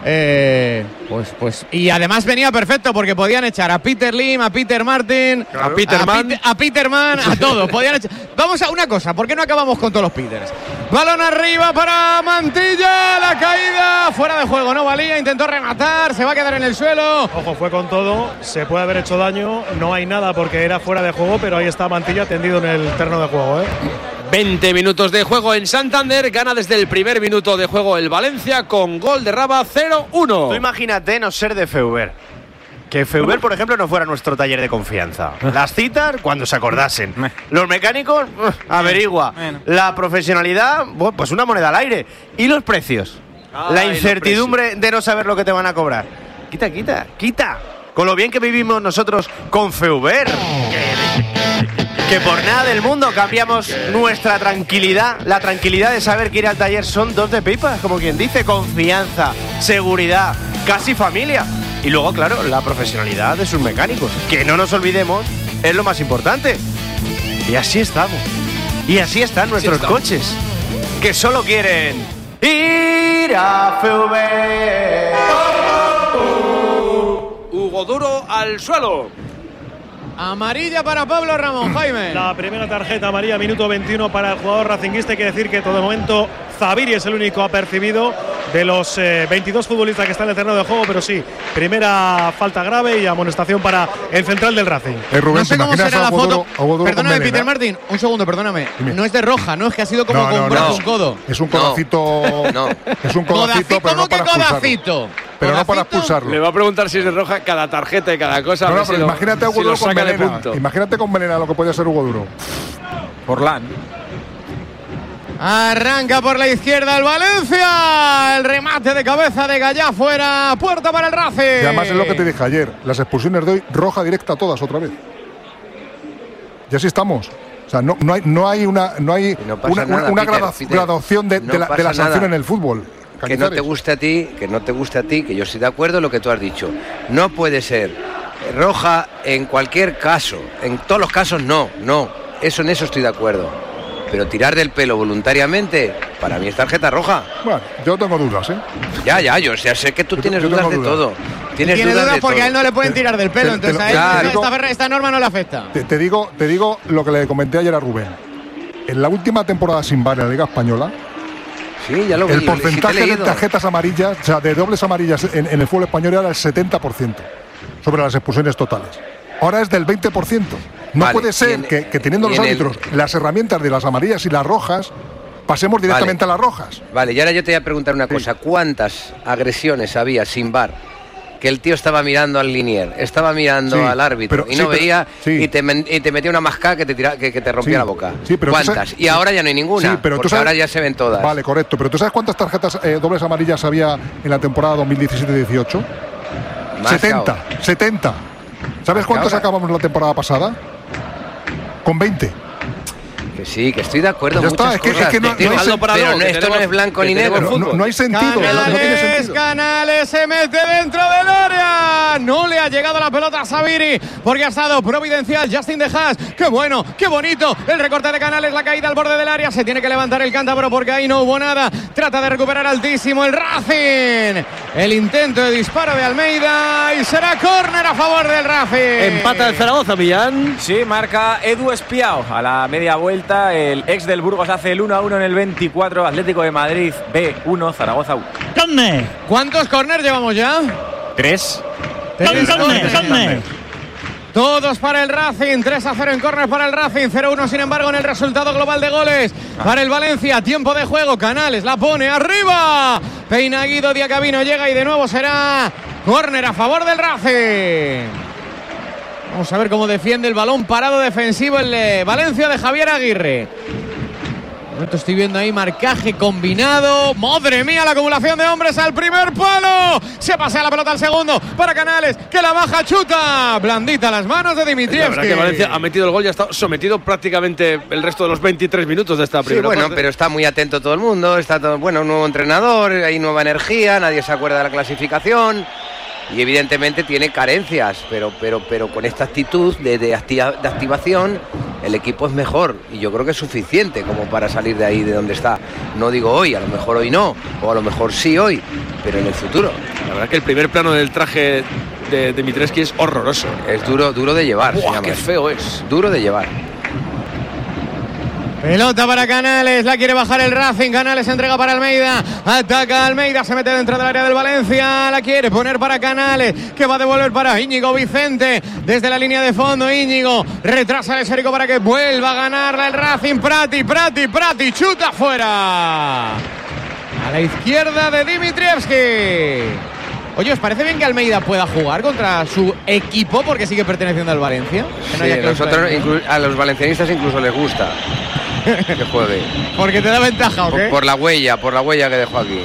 Y además venía perfecto porque podían echar a Peter Lim, a Peter Martin, a Peterman, a Peterman, a todos. Podían echar. Vamos a una cosa, ¿por qué no acabamos con todos los Peters? Balón arriba para Mantilla, la caída, fuera de juego, no valía, intentó rematar, se va a quedar en el suelo. Ojo, fue con todo, se puede haber hecho daño, no hay nada porque era fuera de juego, pero ahí está Mantilla tendido en el terreno de juego, 20 minutos de juego en Santander, gana desde el primer minuto de juego el Valencia con gol de Raba 0-1. Tú imagínate no ser de Feuber. Que Feuber, por ejemplo, no fuera nuestro taller de confianza. Las citas, cuando se acordasen. Los mecánicos, averigua. La profesionalidad, bueno, pues una moneda al aire. ¿Y los precios? La incertidumbre de no saber lo que te van a cobrar. Quita. Con lo bien que vivimos nosotros con Feuber. Que por nada del mundo cambiamos nuestra tranquilidad. La tranquilidad de saber que ir al taller son 2 de pipas, como quien dice. Confianza, seguridad, casi familia. Y luego, claro, la profesionalidad de sus mecánicos, que no nos olvidemos, es lo más importante. Y así estamos. Y así están nuestros coches, que solo quieren ir a Feuber. Hugo Duro al suelo. Amarilla para Pablo Ramón, Jaime. La primera tarjeta amarilla, minuto 21 para el jugador racinguista. Hay que decir que todo el momento Zaviri es el único apercibido de los 22 futbolistas que están en el terreno de juego, pero sí, primera falta grave y amonestación para el central del Racing. Rubén, no sé cómo será la foto. Perdóname, Peter Martin, un segundo, perdóname. Dime. No es de roja, no es que ha sido como con un codo. Es un codacito. Es un codacito, pero no para expulsarlo. Pero no para expulsarlo. Le va a preguntar si es de roja cada tarjeta y cada cosa. No, pero imagínate a Hugo Duro con melena. Imagínate con melena lo que podía ser Hugo Duro. Forlán. Arranca por la izquierda el Valencia. El remate de cabeza de Gallá fuera. Puerta para el Racing. Y además es lo que te dije ayer. Las expulsiones de hoy, roja directa todas otra vez. Y así estamos. O sea, no hay una graduación de la sanción en el fútbol. Que no te guste a ti, que yo estoy de acuerdo en lo que tú has dicho. No puede ser roja en cualquier caso. En todos los casos no. En eso estoy de acuerdo. Pero tirar del pelo voluntariamente, para mí es tarjeta roja. Bueno, yo tengo dudas, Ya, yo sé que tú tienes dudas de todo. Tiene dudas porque a él no le pueden tirar del pelo, entonces a él esta norma no le afecta. Te digo lo que le comenté ayer a Rubén. En la última temporada sin VAR en la Liga Española, sí, ya lo vi, el porcentaje de tarjetas amarillas, o sea, de dobles amarillas en el fútbol español era el 70% sobre las expulsiones totales. Ahora es del 20%. No puede ser que teniendo los árbitros las herramientas de las amarillas y las rojas, pasemos directamente a las rojas. Vale, y ahora yo te voy a preguntar una cosa. ¿Cuántas agresiones había sin VAR? Que el tío estaba mirando al linier, estaba mirando al árbitro y no veía y te metía una mascada que te rompía la boca. ¿Cuántas? Y ahora ya no hay ninguna, porque ahora ya se ven todas. Vale, correcto. Pero ¿tú sabes cuántas tarjetas dobles amarillas había en la temporada 2017-18? 70. ¿Sabes cuántas acabamos la temporada pasada? Con 20. Que sí, que estoy de acuerdo. Ya está, es que no esto no es blanco ni negro. No hay sentido. Canales se mete dentro del área. No le ha llegado la pelota a Zaviri porque ha estado providencial Justin De Haas. Qué bueno, qué bonito. El recorte de Canales, la caída al borde del área. Se tiene que levantar el cántabro porque ahí no hubo nada. Trata de recuperar altísimo el Racing. El intento de disparo de Almeida y será córner a favor del Racing. Empata el Zaragoza, Millán. Sí, marca Edu Espiao a la media vuelta. El ex del Burgos hace el 1-1 en el 24. Atlético de Madrid B1, Zaragoza 1. ¿Cuántos córner llevamos ya? 3. Todos para el Racing, 3-0 en córner para el Racing, 0-1 sin embargo en el resultado global de goles para el Valencia. Tiempo de juego, Canales la pone arriba, peina Guido, Diacabino llega y de nuevo será córner a favor del Racing. Vamos a ver cómo defiende el balón parado defensivo el Valencia de Javier Aguirre. Estoy viendo ahí marcaje combinado. ¡Madre mía! La acumulación de hombres al primer palo. Se pasea la pelota al segundo para Canales, que la baja, chuta. Blandita las manos de Dimitrievski. La verdad que Valencia ha metido el gol y ha estado sometido prácticamente el resto de los 23 minutos de esta primera parte. Bueno, pero está muy atento todo el mundo. Está todo, un nuevo entrenador, hay nueva energía, nadie se acuerda de la clasificación. Y evidentemente tiene carencias, pero con esta actitud de activación el equipo es mejor y yo creo que es suficiente como para salir de ahí, de donde está. No digo hoy, a lo mejor hoy no, o a lo mejor sí hoy, pero en el futuro. La verdad que el primer plano del traje de Dimitrievski es horroroso. Es duro de llevar. ¡Buah, qué feo es! Duro de llevar. Pelota para Canales, la quiere bajar el Racing, Canales entrega para Almeida, ataca Almeida, se mete dentro del área del Valencia, la quiere poner para Canales, que va a devolver para Íñigo Vicente, desde la línea de fondo, Íñigo, retrasa el esférico para que vuelva a ganarla el Racing, Prati, chuta fuera, a la izquierda de Dimitrievski. Oye, ¿os parece bien que Almeida pueda jugar contra su equipo porque sigue perteneciendo al Valencia? Sí, a los valencianistas incluso les gusta que juegue. ¿Porque te da ventaja o qué? Por la huella que dejó aquí.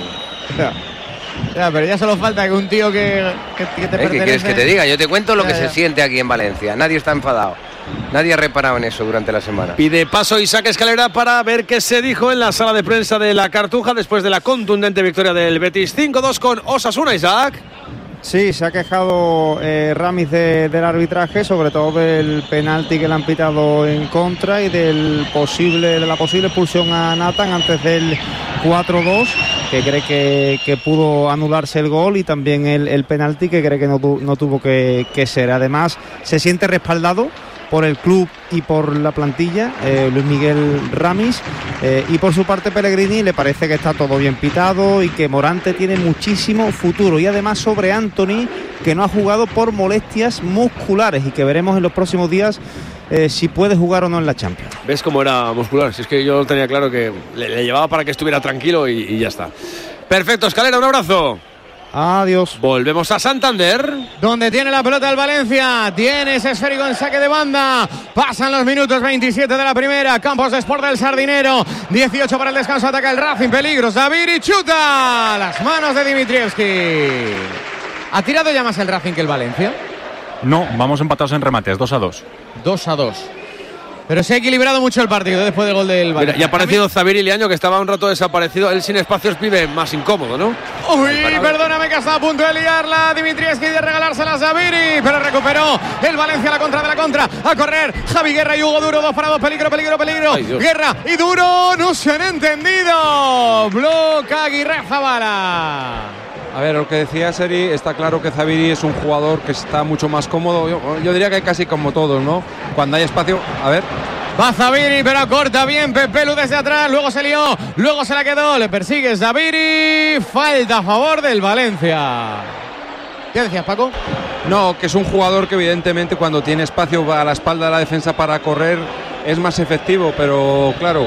Ya, pero ya solo falta que un tío que te pertenece... ¿Qué quieres que te diga? Yo te cuento lo que se siente aquí en Valencia. Nadie está enfadado. Nadie ha reparado en eso durante la semana. Pide paso Isaac Escalera para ver qué se dijo en la sala de prensa de la Cartuja después de la contundente victoria del Betis 5-2 con Osasuna. Isaac. Sí, se ha quejado Ramis del arbitraje, sobre todo del penalti que le han pitado en contra y de la posible expulsión a Nathan antes del 4-2, que cree que pudo anularse el gol, y también el penalti, que cree que no tuvo que ser. Además, se siente respaldado por el club y por la plantilla, Luis Miguel Ramis, y por su parte Pellegrini le parece que está todo bien pitado y que Morante tiene muchísimo futuro, y además sobre Anthony, que no ha jugado por molestias musculares y que veremos en los próximos días si puede jugar o no en la Champions. ¿Ves cómo era muscular? Si es que yo tenía claro que le llevaba para que estuviera tranquilo y ya está. Perfecto, Escalera, un abrazo. Adiós. Volvemos a Santander, donde tiene la pelota el Valencia. Tiene ese esférico en saque de banda. Pasan los minutos 27 de la primera. Campos de Sport del Sardinero. 18 para el descanso. Ataca el Racing. Peligros. Daviri chuta. Las manos de Dimitrievski. ¿Ha tirado ya más el Racing que el Valencia? No, vamos empatados en remates. 2-2. 2-2. Pero se ha equilibrado mucho el partido después del gol del Valencia. Mira, y ha aparecido Zaviri Liaño, que estaba un rato desaparecido. Él sin espacios vive más incómodo, ¿no? Uy, perdóname, que está a punto de liarla Dimitrievski, de regalársela a Zaviri, pero recuperó el Valencia la contra de la contra. A correr Javi Guerra y Hugo Duro, 2 para 2, peligro. Ay, Guerra y Duro no se han entendido. Bloca Aguirre Zabala. A ver, lo que decía Seri, está claro que Zaviri es un jugador que está mucho más cómodo. Yo diría que casi como todos, ¿no? Cuando hay espacio, a ver. Va Zaviri, pero corta bien Pepelu desde atrás, luego se lió, luego se la quedó, le persigue Zaviri, falta a favor del Valencia. ¿Qué decías, Paco? No, que es un jugador que evidentemente cuando tiene espacio a la espalda de la defensa para correr es más efectivo, pero claro,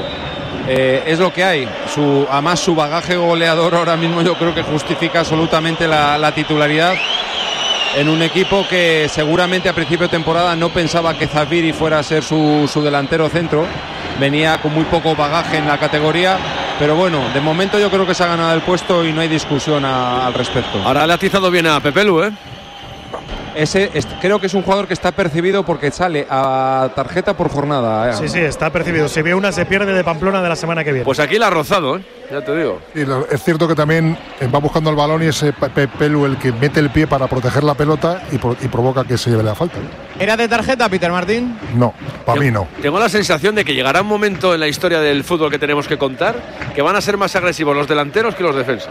es lo que hay. Además su bagaje goleador ahora mismo yo creo que justifica absolutamente la titularidad en un equipo que seguramente a principio de temporada no pensaba que Zaviri fuera a ser su delantero centro. Venía con muy poco bagaje en la categoría, pero bueno, de momento yo creo que se ha ganado el puesto y no hay discusión al respecto. Ahora le ha atizado bien a Pepelu, ¿eh? Creo que es un jugador que está percibido porque sale a tarjeta por jornada. Sí, está percibido. Si ve una, se pierde de Pamplona de la semana que viene. Pues aquí la ha rozado, ya te digo. Sí, es cierto que también va buscando el balón y es Pepelu el que mete el pie para proteger la pelota y provoca que se lleve la falta. ¿Era de tarjeta, Peter Martín? No, para mí no. Tengo la sensación de que llegará un momento en la historia del fútbol que tenemos que contar que van a ser más agresivos los delanteros que los defensas.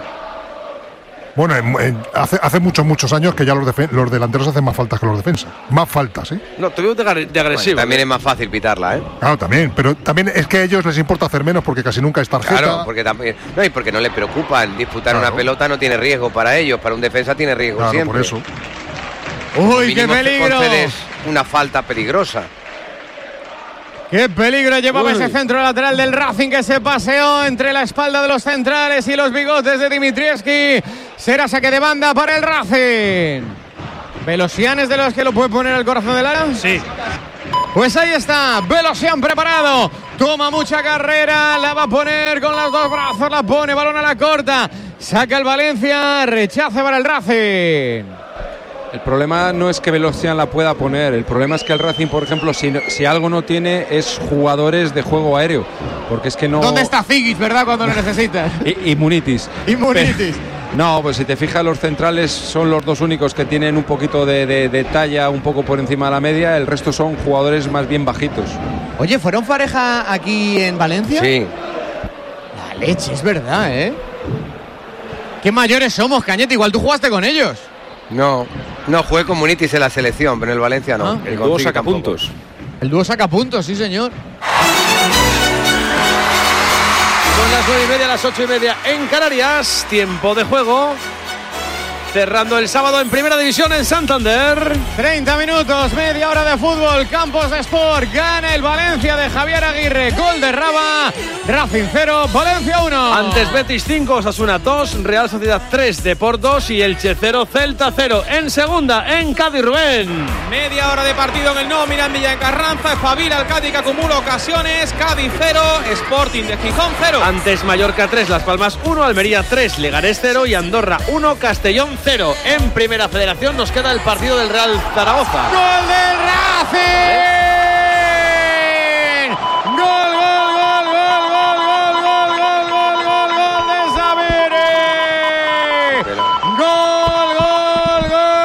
Bueno, hace muchos años que ya los delanteros hacen más faltas que los defensas. Más faltas, ¿eh? No, te digo de agresivo. Bueno, también es más fácil pitarla, ¿eh? Claro, también. Pero también es que a ellos les importa hacer menos porque casi nunca es tarjeta. Claro, porque también, no, y porque no le preocupan. Disputar una pelota no tiene riesgo para ellos. Para un defensa tiene riesgo siempre. Por eso. ¡Uy, qué peligro! Concedes una falta peligrosa. ¡Qué peligro llevaba ese centro lateral del Racing que se paseó entre la espalda de los centrales y los bigotes de Dimitrievski! Será saque de banda para el Racing. ¿Velosian es de los que lo puede poner al corazón del área? Sí. Pues ahí está, Velosian preparado. Toma mucha carrera, la va a poner con los dos brazos, la pone, balón a la corta. Saca el Valencia, rechace para el Racing. El problema no es que Velosian la pueda poner, el problema es que el Racing, por ejemplo, si algo no tiene es jugadores de juego aéreo, porque es que no... ¿Dónde está Figic, verdad, cuando lo necesitas? y Munitis. Y Munitis. No, pues si te fijas, los centrales son los dos únicos que tienen un poquito de talla un poco por encima de la media, el resto son jugadores más bien bajitos. Oye, ¿fueron pareja aquí en Valencia? Sí. La leche, es verdad, ¿eh? Qué mayores somos, Cañete, igual tú jugaste con ellos. No jugué con Munitis en la selección, pero en el Valencia no. El dúo sacapuntos. El dúo sacapuntos, sí señor. Son las 9:30, las 8:30 en Canarias. Tiempo de juego. Cerrando el sábado en Primera División en Santander. 30 minutos, media hora de fútbol. Campos de Sport. Gana el Valencia de Javier Aguirre. Gol de Raba. Racing 0, Valencia 1. Antes Betis 5, Osasuna 2, Real Sociedad 3, Depor 2 y Elche 0, Celta 0. En segunda, en Cádiz, Rubén. Media hora de partido en el nuevo Mirandilla en Carranza. Espabila el Cádiz que acumula ocasiones. Cádiz 0, Sporting de Gijón 0. Antes Mallorca 3, Las Palmas 1, Almería 3, Leganés 0 y Andorra 1, Castellón 0. En Primera Federación nos queda el partido del Real Zaragoza. ¡Gol del Racing! ¡Gol, gol, gol, gol, gol, gol, gol, gol, gol, gol, gol de Sabiri! ¡Gol, gol,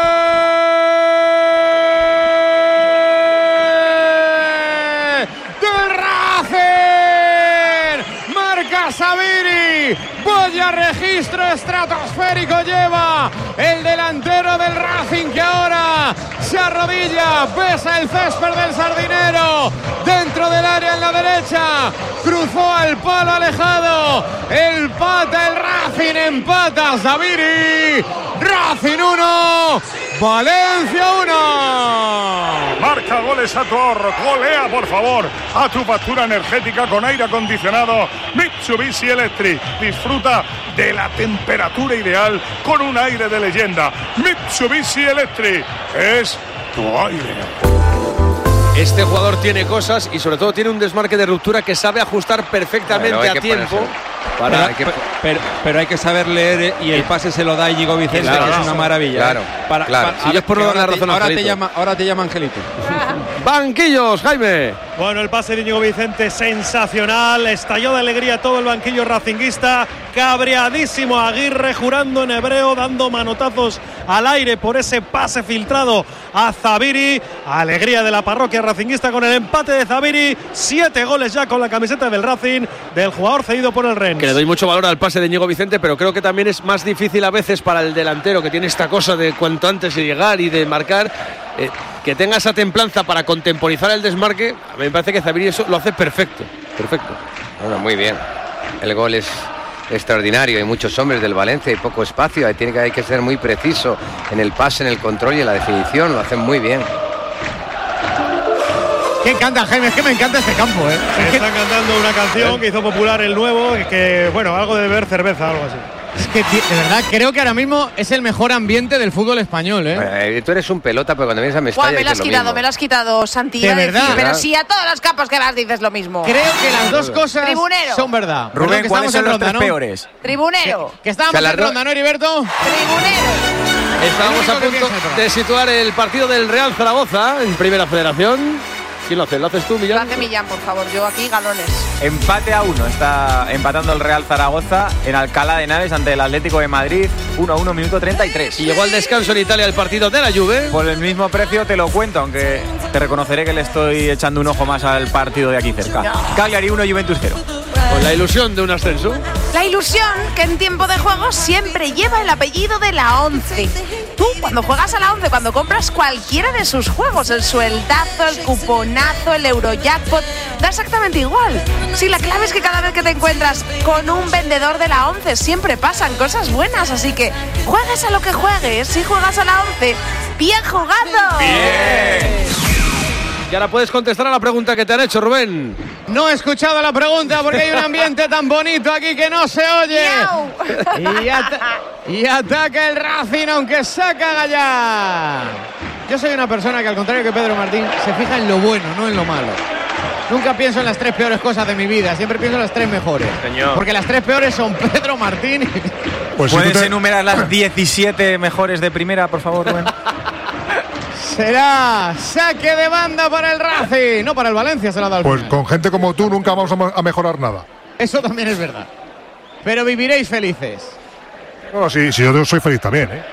gol! ¡Del Racing! ¡Marca Sabiri! ¡Vaya registro estratosférico lleva el delantero del Racing, que ahora se arrodilla, besa el césped del Sardinero, dentro del área en la derecha, cruzó al palo alejado, empata el Racing, empata Sabiri, Racing 1, Valencia 1. Marca goles a tu ahorro, golea por favor a tu factura energética con aire acondicionado Mitsubishi Electric. Disfruta de la temperatura ideal con un aire de leyenda. Mitsubishi Electric es tu aire. Este jugador tiene cosas y sobre todo tiene un desmarque de ruptura que sabe ajustar perfectamente a tiempo. Pero hay que saber leer y el pase se lo da Íñigo Vicente, que es una maravilla. Claro. Si es por no dar la razón, ahora te llama Angelito. Banquillos, Jaime. Bueno, el pase de Íñigo Vicente sensacional, estalló de alegría todo el banquillo racinguista, cabreadísimo Aguirre, jurando en hebreo, dando manotazos al aire por ese pase filtrado a Zabiri. Alegría de la parroquia racinguista con el empate de Zabiri, 7 goles ya con la camiseta del Racing, del jugador cedido por el Rennes. Que le doy mucho valor al pase de Íñigo Vicente, pero creo que también es más difícil a veces para el delantero, que tiene esta cosa de cuanto antes de llegar y de marcar, que tenga esa templanza para contemporizar el desmarque. A mí me parece que Zabiri eso lo hace perfecto. Bueno, muy bien. El gol es extraordinario. Hay muchos hombres del Valencia y poco espacio. Hay que ser muy preciso en el pase, en el control y en la definición. Lo hacen muy bien. Que encanta, Jaime, es que me encanta este campo, ¿eh? Están cantando una canción que hizo popular el nuevo, que bueno, algo de beber cerveza, algo así. Es que, de verdad, creo que ahora mismo es el mejor ambiente del fútbol español, ¿eh? Tú eres un pelota, pero cuando vienes a Mestalla me lo has quitado, Santi. De verdad. Pero si a todos los campos que vas dices lo mismo. Creo que las dos cosas Tribunero. son verdad. Rubén, ¿cuáles son los tres peores? Tribunero. Que estábamos en ronda, ¿no, Heriberto? Tribunero. Estábamos a punto de situar el partido del Real Zaragoza en Primera Federación. ¿Quién lo hace? ¿Lo haces tú, Millán? Lo hace Millán, por favor. Yo aquí, galones. Empate a 1. Está empatando el Real Zaragoza en Alcalá de Henares ante el Atlético de Madrid. 1-1, minuto 33. Y llegó al descanso en Italia el partido de la Juve. Por el mismo precio te lo cuento, aunque te reconoceré que le estoy echando un ojo más al partido de aquí cerca. No. Cagliari 1, Juventus 0. Con la ilusión de un ascenso. La ilusión que en tiempo de juego siempre lleva el apellido de la 11. Tú, cuando juegas a la 11, cuando compras cualquiera de sus juegos, el sueldazo, el cuponazo, el Eurojackpot, da exactamente igual. Si la clave es que cada vez que te encuentras con un vendedor de la 11 siempre pasan cosas buenas, así que juegues a lo que juegues, si juegas a la 11, ¡bien jugado! ¡Bien! Y ahora puedes contestar a la pregunta que te han hecho, Rubén. No he escuchado la pregunta porque hay un ambiente tan bonito aquí que no se oye. Y ataca el Racing, aunque saca Gallá. Yo soy una persona que, al contrario que Pedro Martín, se fija en lo bueno, no en lo malo. Nunca pienso en las 3 peores cosas de mi vida, siempre pienso en las 3 mejores. Señor. Porque las 3 peores son Pedro Martín. Pues ¿puedes enumerar las 17 mejores de primera, por favor, Rubén? Será saque de banda para el Racing. No, para el Valencia se lo ha dado. Pues con gente como tú nunca vamos a mejorar nada. Eso también es verdad. Pero viviréis felices. Bueno, sí, yo soy feliz también, ¿eh?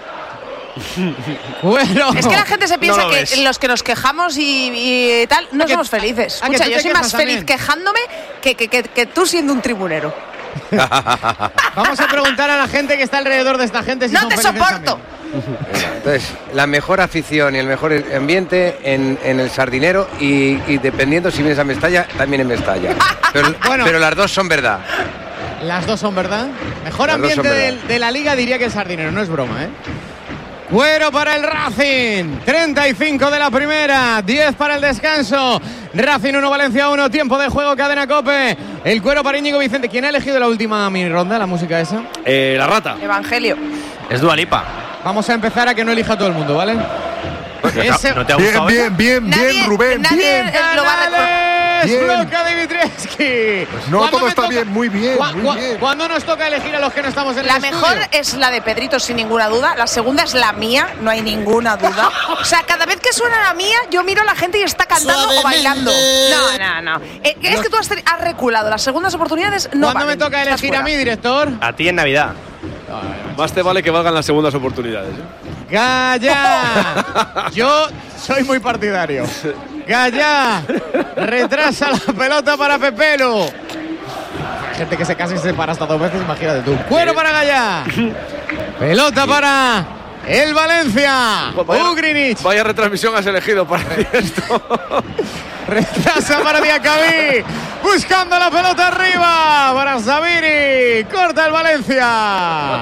Bueno, es que la gente se piensa que los que nos quejamos y tal no somos felices. Escucha, yo soy más feliz quejándome que tú siendo un tribunero. Vamos a preguntar a la gente que está alrededor de esta gente si no son te felices soporto también. Entonces, la mejor afición y el mejor ambiente en el Sardinero y dependiendo si vienes a Mestalla, también en Mestalla. Pero las dos son verdad. Las dos son verdad. Mejor ambiente de la liga diría que el Sardinero, no es broma, ¿eh? Cuero para el Racing, 35 de la primera, 10 para el descanso. Racing 1, Valencia 1, tiempo de juego, cadena COPE. El cuero para Íñigo Vicente. ¿Quién ha elegido la última mini ronda, la música esa? La rata. Evangelio. Es Dua Lipa. Vamos a empezar a que no elija todo el mundo, ¿vale? ¿No te ha gustado? Bien, Rubén, bien. Lo va a recordar. Bloca Dimitrievski. Pues no, todo está bien, muy bien. ¿Cuándo nos toca elegir a los que no estamos en el estudio? La mejor es la de Pedrito, sin ninguna duda. La segunda es la mía, no hay ninguna duda. O sea, cada vez que suena la mía, yo miro a la gente y está cantando o bailando. No. Es que tú has reculado. Las segundas oportunidades no ¿Cuándo me toca elegir a mí, director? A ti en Navidad. Más te vale que valgan las segundas oportunidades, ¿eh? ¡Calla! Yo soy muy partidario. ¡Calla! Retrasa la pelota para Pepelu. Gente que se casa y se separa hasta 2 veces, imagínate tú. Cuero para Gallá. Pelota para el Valencia. Ugrinic. Vaya retransmisión has elegido para esto. Retrasa para Diacabí. Buscando la pelota arriba para Sabiri. Corta el Valencia.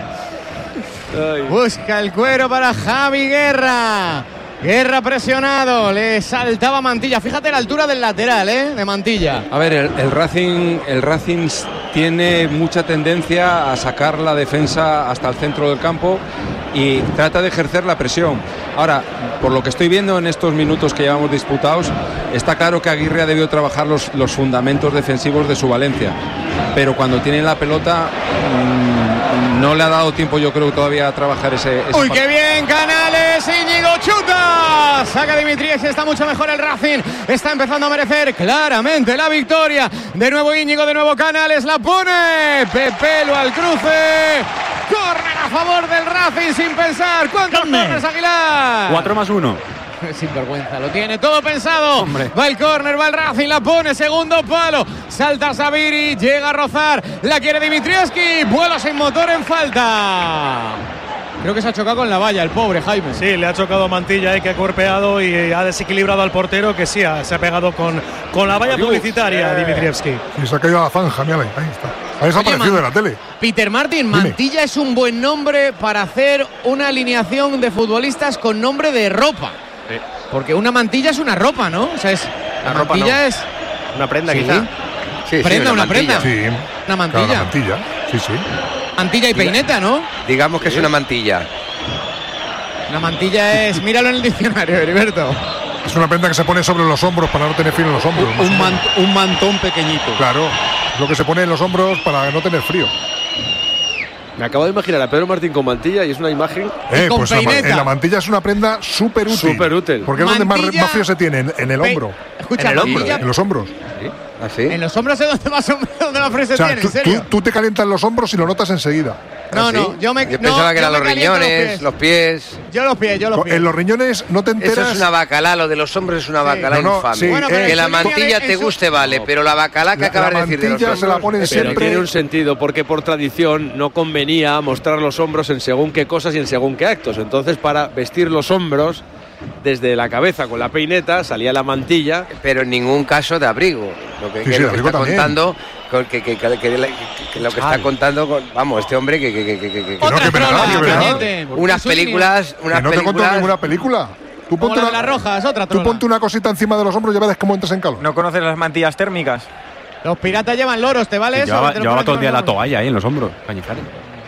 Busca el cuero para Javi Guerra. Guerra presionado, le saltaba Mantilla. Fíjate la altura del lateral, de Mantilla. A ver, el Racing tiene mucha tendencia a sacar la defensa hasta el centro del campo y trata de ejercer la presión. Ahora, por lo que estoy viendo en estos minutos que llevamos disputados, está claro que Aguirre ha debido trabajar los fundamentos defensivos de su Valencia. Pero cuando tiene la pelota, no le ha dado tiempo, yo creo, todavía a trabajar ese ¡Uy, qué bien, Canales! Íñigo chuta. Saca Dimitrievski, está mucho mejor el Racing. Está empezando a merecer claramente la victoria. De nuevo Íñigo, de nuevo Canales, la pone. Pepelu al cruce. Córner a favor del Racing sin pensar. ¿Cuántos córners, Aguilar? 4+1. Sin vergüenza, lo tiene todo pensado. Hombre. Va el córner, va el Racing, la pone, segundo palo. Salta Sabiri, llega a rozar. La quiere Dimitrievski. Vuelo sin motor en falta. Creo que se ha chocado con la valla, el pobre Jaime. Sí, le ha chocado Mantilla, que ha cuerpeado y ha desequilibrado al portero, que sí, se ha pegado con la valla publicitaria Dimitrievski. Y se ha caído a la zanja, mira, ahí está. Ha desaparecido de la tele. Peter Martin, Mantilla es un buen nombre para hacer una alineación de futbolistas con nombre de ropa. Sí. Porque una mantilla es una ropa, ¿no? O sea, la ropa mantilla no. es una prenda, ¿sí? quizá. Sí, prenda, una mantilla. prenda. Sí. Una mantilla. Claro, una mantilla, sí. Mantilla y peineta, ¿no? Digamos que es una mantilla. Una mantilla es, míralo en el diccionario, Heriberto. Es una prenda que se pone sobre los hombros para no tener frío en los hombros. Un mantón pequeñito. Claro, lo que se pone en los hombros para no tener frío. Me acabo de imaginar a Pedro Martín con mantilla y es una imagen. Pues la mantilla es una prenda súper útil. Súper útil. Porque es donde más frío se tiene, en el hombro. Escucha, en los hombros. ¿Sí? ¿Ah, sí? En los hombros es donde más frío se tiene, en serio. Tú te calientas los hombros y lo notas enseguida. No, ¿Ah, sí? no, yo pensaba que eran los riñones, los pies. Yo los pies. En los riñones no te enteras. Eso es una bacalá, lo de los hombres es una bacalá infame. Sí, bueno, que la mantilla te guste, vale, pero la bacalá que acabas de decir de los hombros, se la ponen Pero siempre. tiene un sentido, porque por tradición no convenía mostrar los hombros en según qué cosas y en según qué actos. Entonces, para vestir los hombros desde la cabeza con la peineta salía la mantilla. Pero en ningún caso de abrigo. Lo que, Sí, que sí, lo que abrigo está también. contando, que lo que está contando, vamos, este hombre que unas películas, Que no te contó ninguna película. Tú ponte Como la de las rojas, otra Tú trola. ponte una cosita encima de los hombros y ya verás cómo entras en calor. ¿No conoces las mantillas térmicas? Los piratas llevan loros, ¿te vale eso? Te lo Llevaba pones todo el día en la los hombros. toalla ahí en los hombros, Cañizares.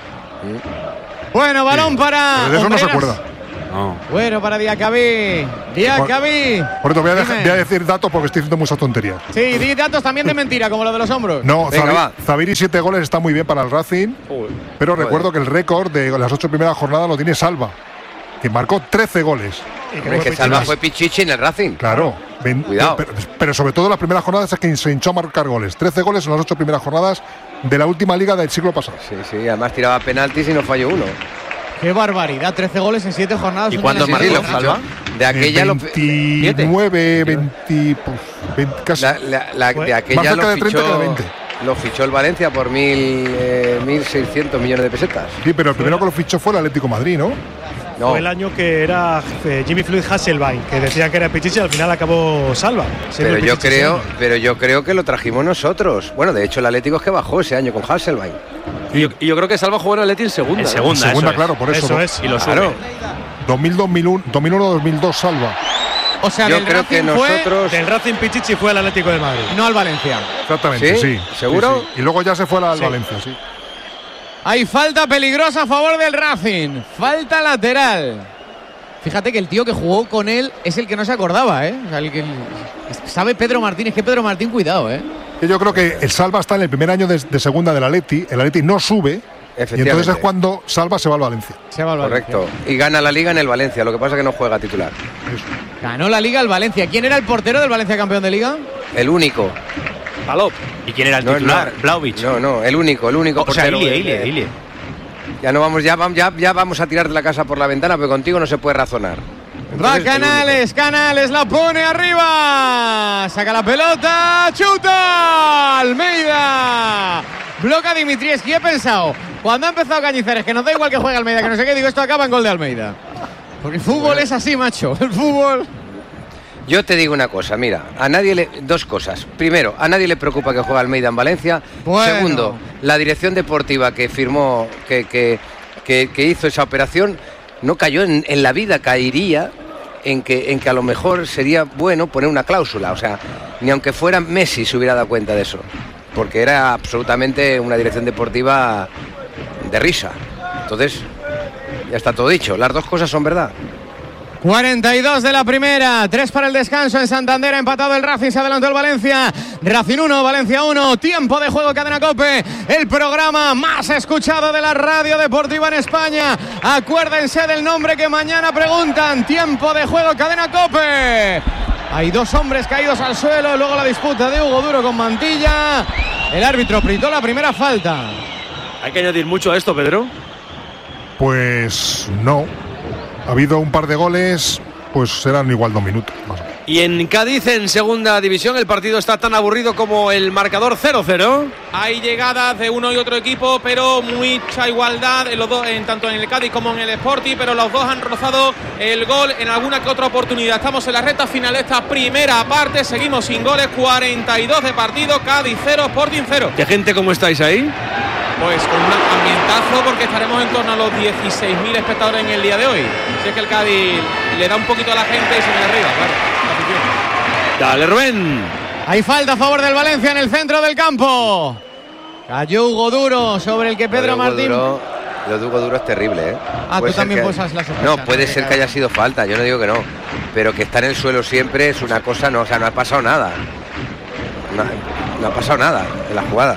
Bueno, balón para. Pero de eso no se Hombreras. acuerda. No. Bueno, para Diacabí. Diacabí. Por eso voy a Dime. decir datos porque estoy diciendo muchas tonterías. Sí, di datos también de mentira, como lo de los hombros. No, Venga, va. Zabiri 7 goles está muy bien para el Racing, pero recuerdo que el récord de las 8 primeras jornadas lo tiene Salva, que marcó 13 goles. Hombre, que Salva fue Pichichi en el Racing. Claro, Cuidado. pero sobre todo las primeras jornadas es que se hinchó a marcar goles. 13 goles en las 8 primeras jornadas de la última liga del siglo pasado. Sí, además tiraba penaltis y no falló uno. Qué barbaridad, 13 goles en 7 jornadas. ¿Y Una cuántos lesión. marcó Salva? De aquella 29, 20, casi. de aquella más cerca lo de 30 que de fichó, 20. lo fichó el Valencia por 1.600 millones de pesetas. Sí, pero el primero que lo fichó fue el Atlético de Madrid, ¿no? No. Fue el año que era Jimmy Floyd Hasselbein, que decía que era Pichichi y al final acabó Salva. Pero yo creo que lo trajimos nosotros. Bueno, de hecho el Atlético es que bajó ese año con Hasselbein. Y yo creo que Salva jugó en Atleti en segunda. En segunda, Segunda, eso claro, es. por eso. Eso es. Y lo Claro. sube. 2001-2002 Salva. O sea, Yo del creo Racing que nosotros. Del Racing Pichichi fue al Atlético de Madrid. fue, no al Valencia. Exactamente, ¿Sí? sí. ¿Seguro? Sí, sí. Y luego ya se fue al Valencia, sí. Hay falta peligrosa a favor del Racing. Falta lateral. Fíjate que el tío que jugó con él es el que no se acordaba, ¿eh? O sea, el que sabe Pedro Martín. Es que Pedro Martín, cuidado, ¿eh? Yo creo que el Salva está en el primer año de segunda del Atleti. El Atleti no sube. Y entonces es cuando Salva se va al Valencia. Se va al Valencia. Correcto. Y gana la Liga en el Valencia. Lo que pasa es que no juega titular. Ganó la Liga el Valencia. ¿Quién era el portero del Valencia campeón de Liga? El único. Palop. ¿Y quién era el No, titular? no. Blaovic. No, el único O sea, portero. Ilie. Ya no vamos, ya vamos a tirar de la casa por la ventana, pero contigo no se puede razonar. Va Entonces, Canales, la pone arriba. Saca la pelota, chuta. Almeida. Bloca Dimitrievski. He pensado, cuando ha empezado Cañizares, que nos da igual que juegue Almeida, que no sé qué, digo, esto acaba en gol de Almeida. Porque el fútbol es así, macho. El fútbol. Yo te digo una cosa, mira, dos cosas. Primero, a nadie le preocupa que juegue Almeida en Valencia. Bueno. Segundo, la dirección deportiva que firmó, que hizo esa operación, no cayó en la vida, caería en que a lo mejor sería bueno poner una cláusula. O sea, ni aunque fuera Messi se hubiera dado cuenta de eso. Porque era absolutamente una dirección deportiva de risa. Entonces, ya está todo dicho. Las dos cosas son verdad. 42 de la primera, 3 para el descanso en Santander, ha empatado el Racing, se adelantó el Valencia. Racing 1, Valencia 1, tiempo de juego, Cadena COPE, el programa más escuchado de la radio deportiva en España. Acuérdense del nombre que mañana preguntan, tiempo de juego, Cadena COPE. Hay dos hombres caídos al suelo, luego la disputa de Hugo Duro con Mantilla. El árbitro pitó la primera falta. Hay que añadir mucho a esto, Pedro. Pues no. Ha habido un par de goles, pues serán igual 2 minutos. Más o menos. Y en Cádiz, en segunda división, el partido está tan aburrido como el marcador 0-0. Hay llegadas de uno y otro equipo, pero mucha igualdad en los dos, tanto en el Cádiz como en el Sporting, pero los dos han rozado el gol en alguna que otra oportunidad. Estamos en la recta final de esta primera parte, seguimos sin goles, 42 de partido, Cádiz 0, Sporting 0. ¿Qué gente cómo estáis ahí? Pues con un ambientazo, porque estaremos en torno a los 16.000 espectadores en el día de hoy. Si es que el Cádiz le da un poquito a la gente y se viene arriba, claro. Dale, Rubén. Hay falta a favor del Valencia en el centro del campo. Cayó Hugo Duro sobre el que Pedro Martín. Lo de Hugo Duro es terrible, ¿eh? Ah, Puede tú ser también que- puedes la sospecha. No, puede ser que haya sido falta, yo no digo que no. Pero que está en el suelo siempre es una cosa, no, o sea, no ha pasado nada. No ha pasado nada en la jugada.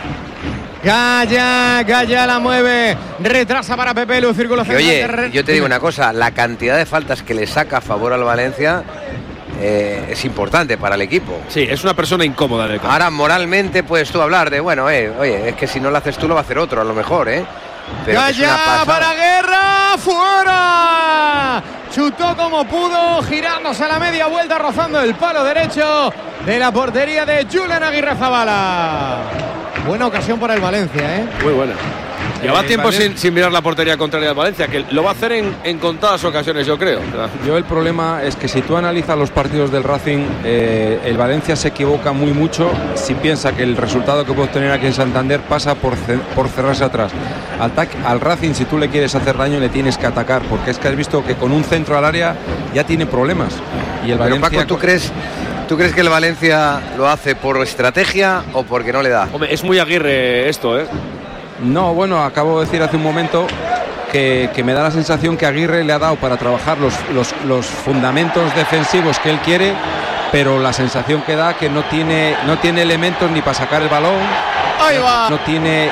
Gaya la mueve, retrasa para Pepe Lu, círculo Y central. oye, yo te digo una cosa, la cantidad de faltas que le saca a favor al Valencia es importante para el equipo. Sí, es una persona incómoda en el campo. Ahora, moralmente, puedes tú hablar de, bueno, oye, es que si no lo haces tú, lo va a hacer otro, a lo mejor, Pero ya para Guerra, fuera. Chutó como pudo, girándose a la media vuelta, rozando el palo derecho de la portería de Julen Aguirrezabala. Buena ocasión para el Valencia, Muy buena. Lleva tiempo sin mirar la portería contraria del Valencia, que lo va a hacer en contadas ocasiones, yo creo. Yo el problema es que si tú analizas los partidos del Racing, el Valencia se equivoca mucho si piensa que el resultado que puede obtener aquí en Santander pasa por cerrarse atrás. Al Racing, si tú le quieres hacer daño, le tienes que atacar, porque es que has visto que con un centro al área ya tiene problemas. Y el Valencia... Paco, ¿tú crees que el Valencia lo hace por estrategia o porque no le da? Hombre, es muy Aguirre esto, No, bueno, acabo de decir hace un momento que me da la sensación que Aguirre le ha dado para trabajar los fundamentos defensivos que él quiere, pero la sensación que da que no tiene elementos ni para sacar el balón. Ahí va. No tiene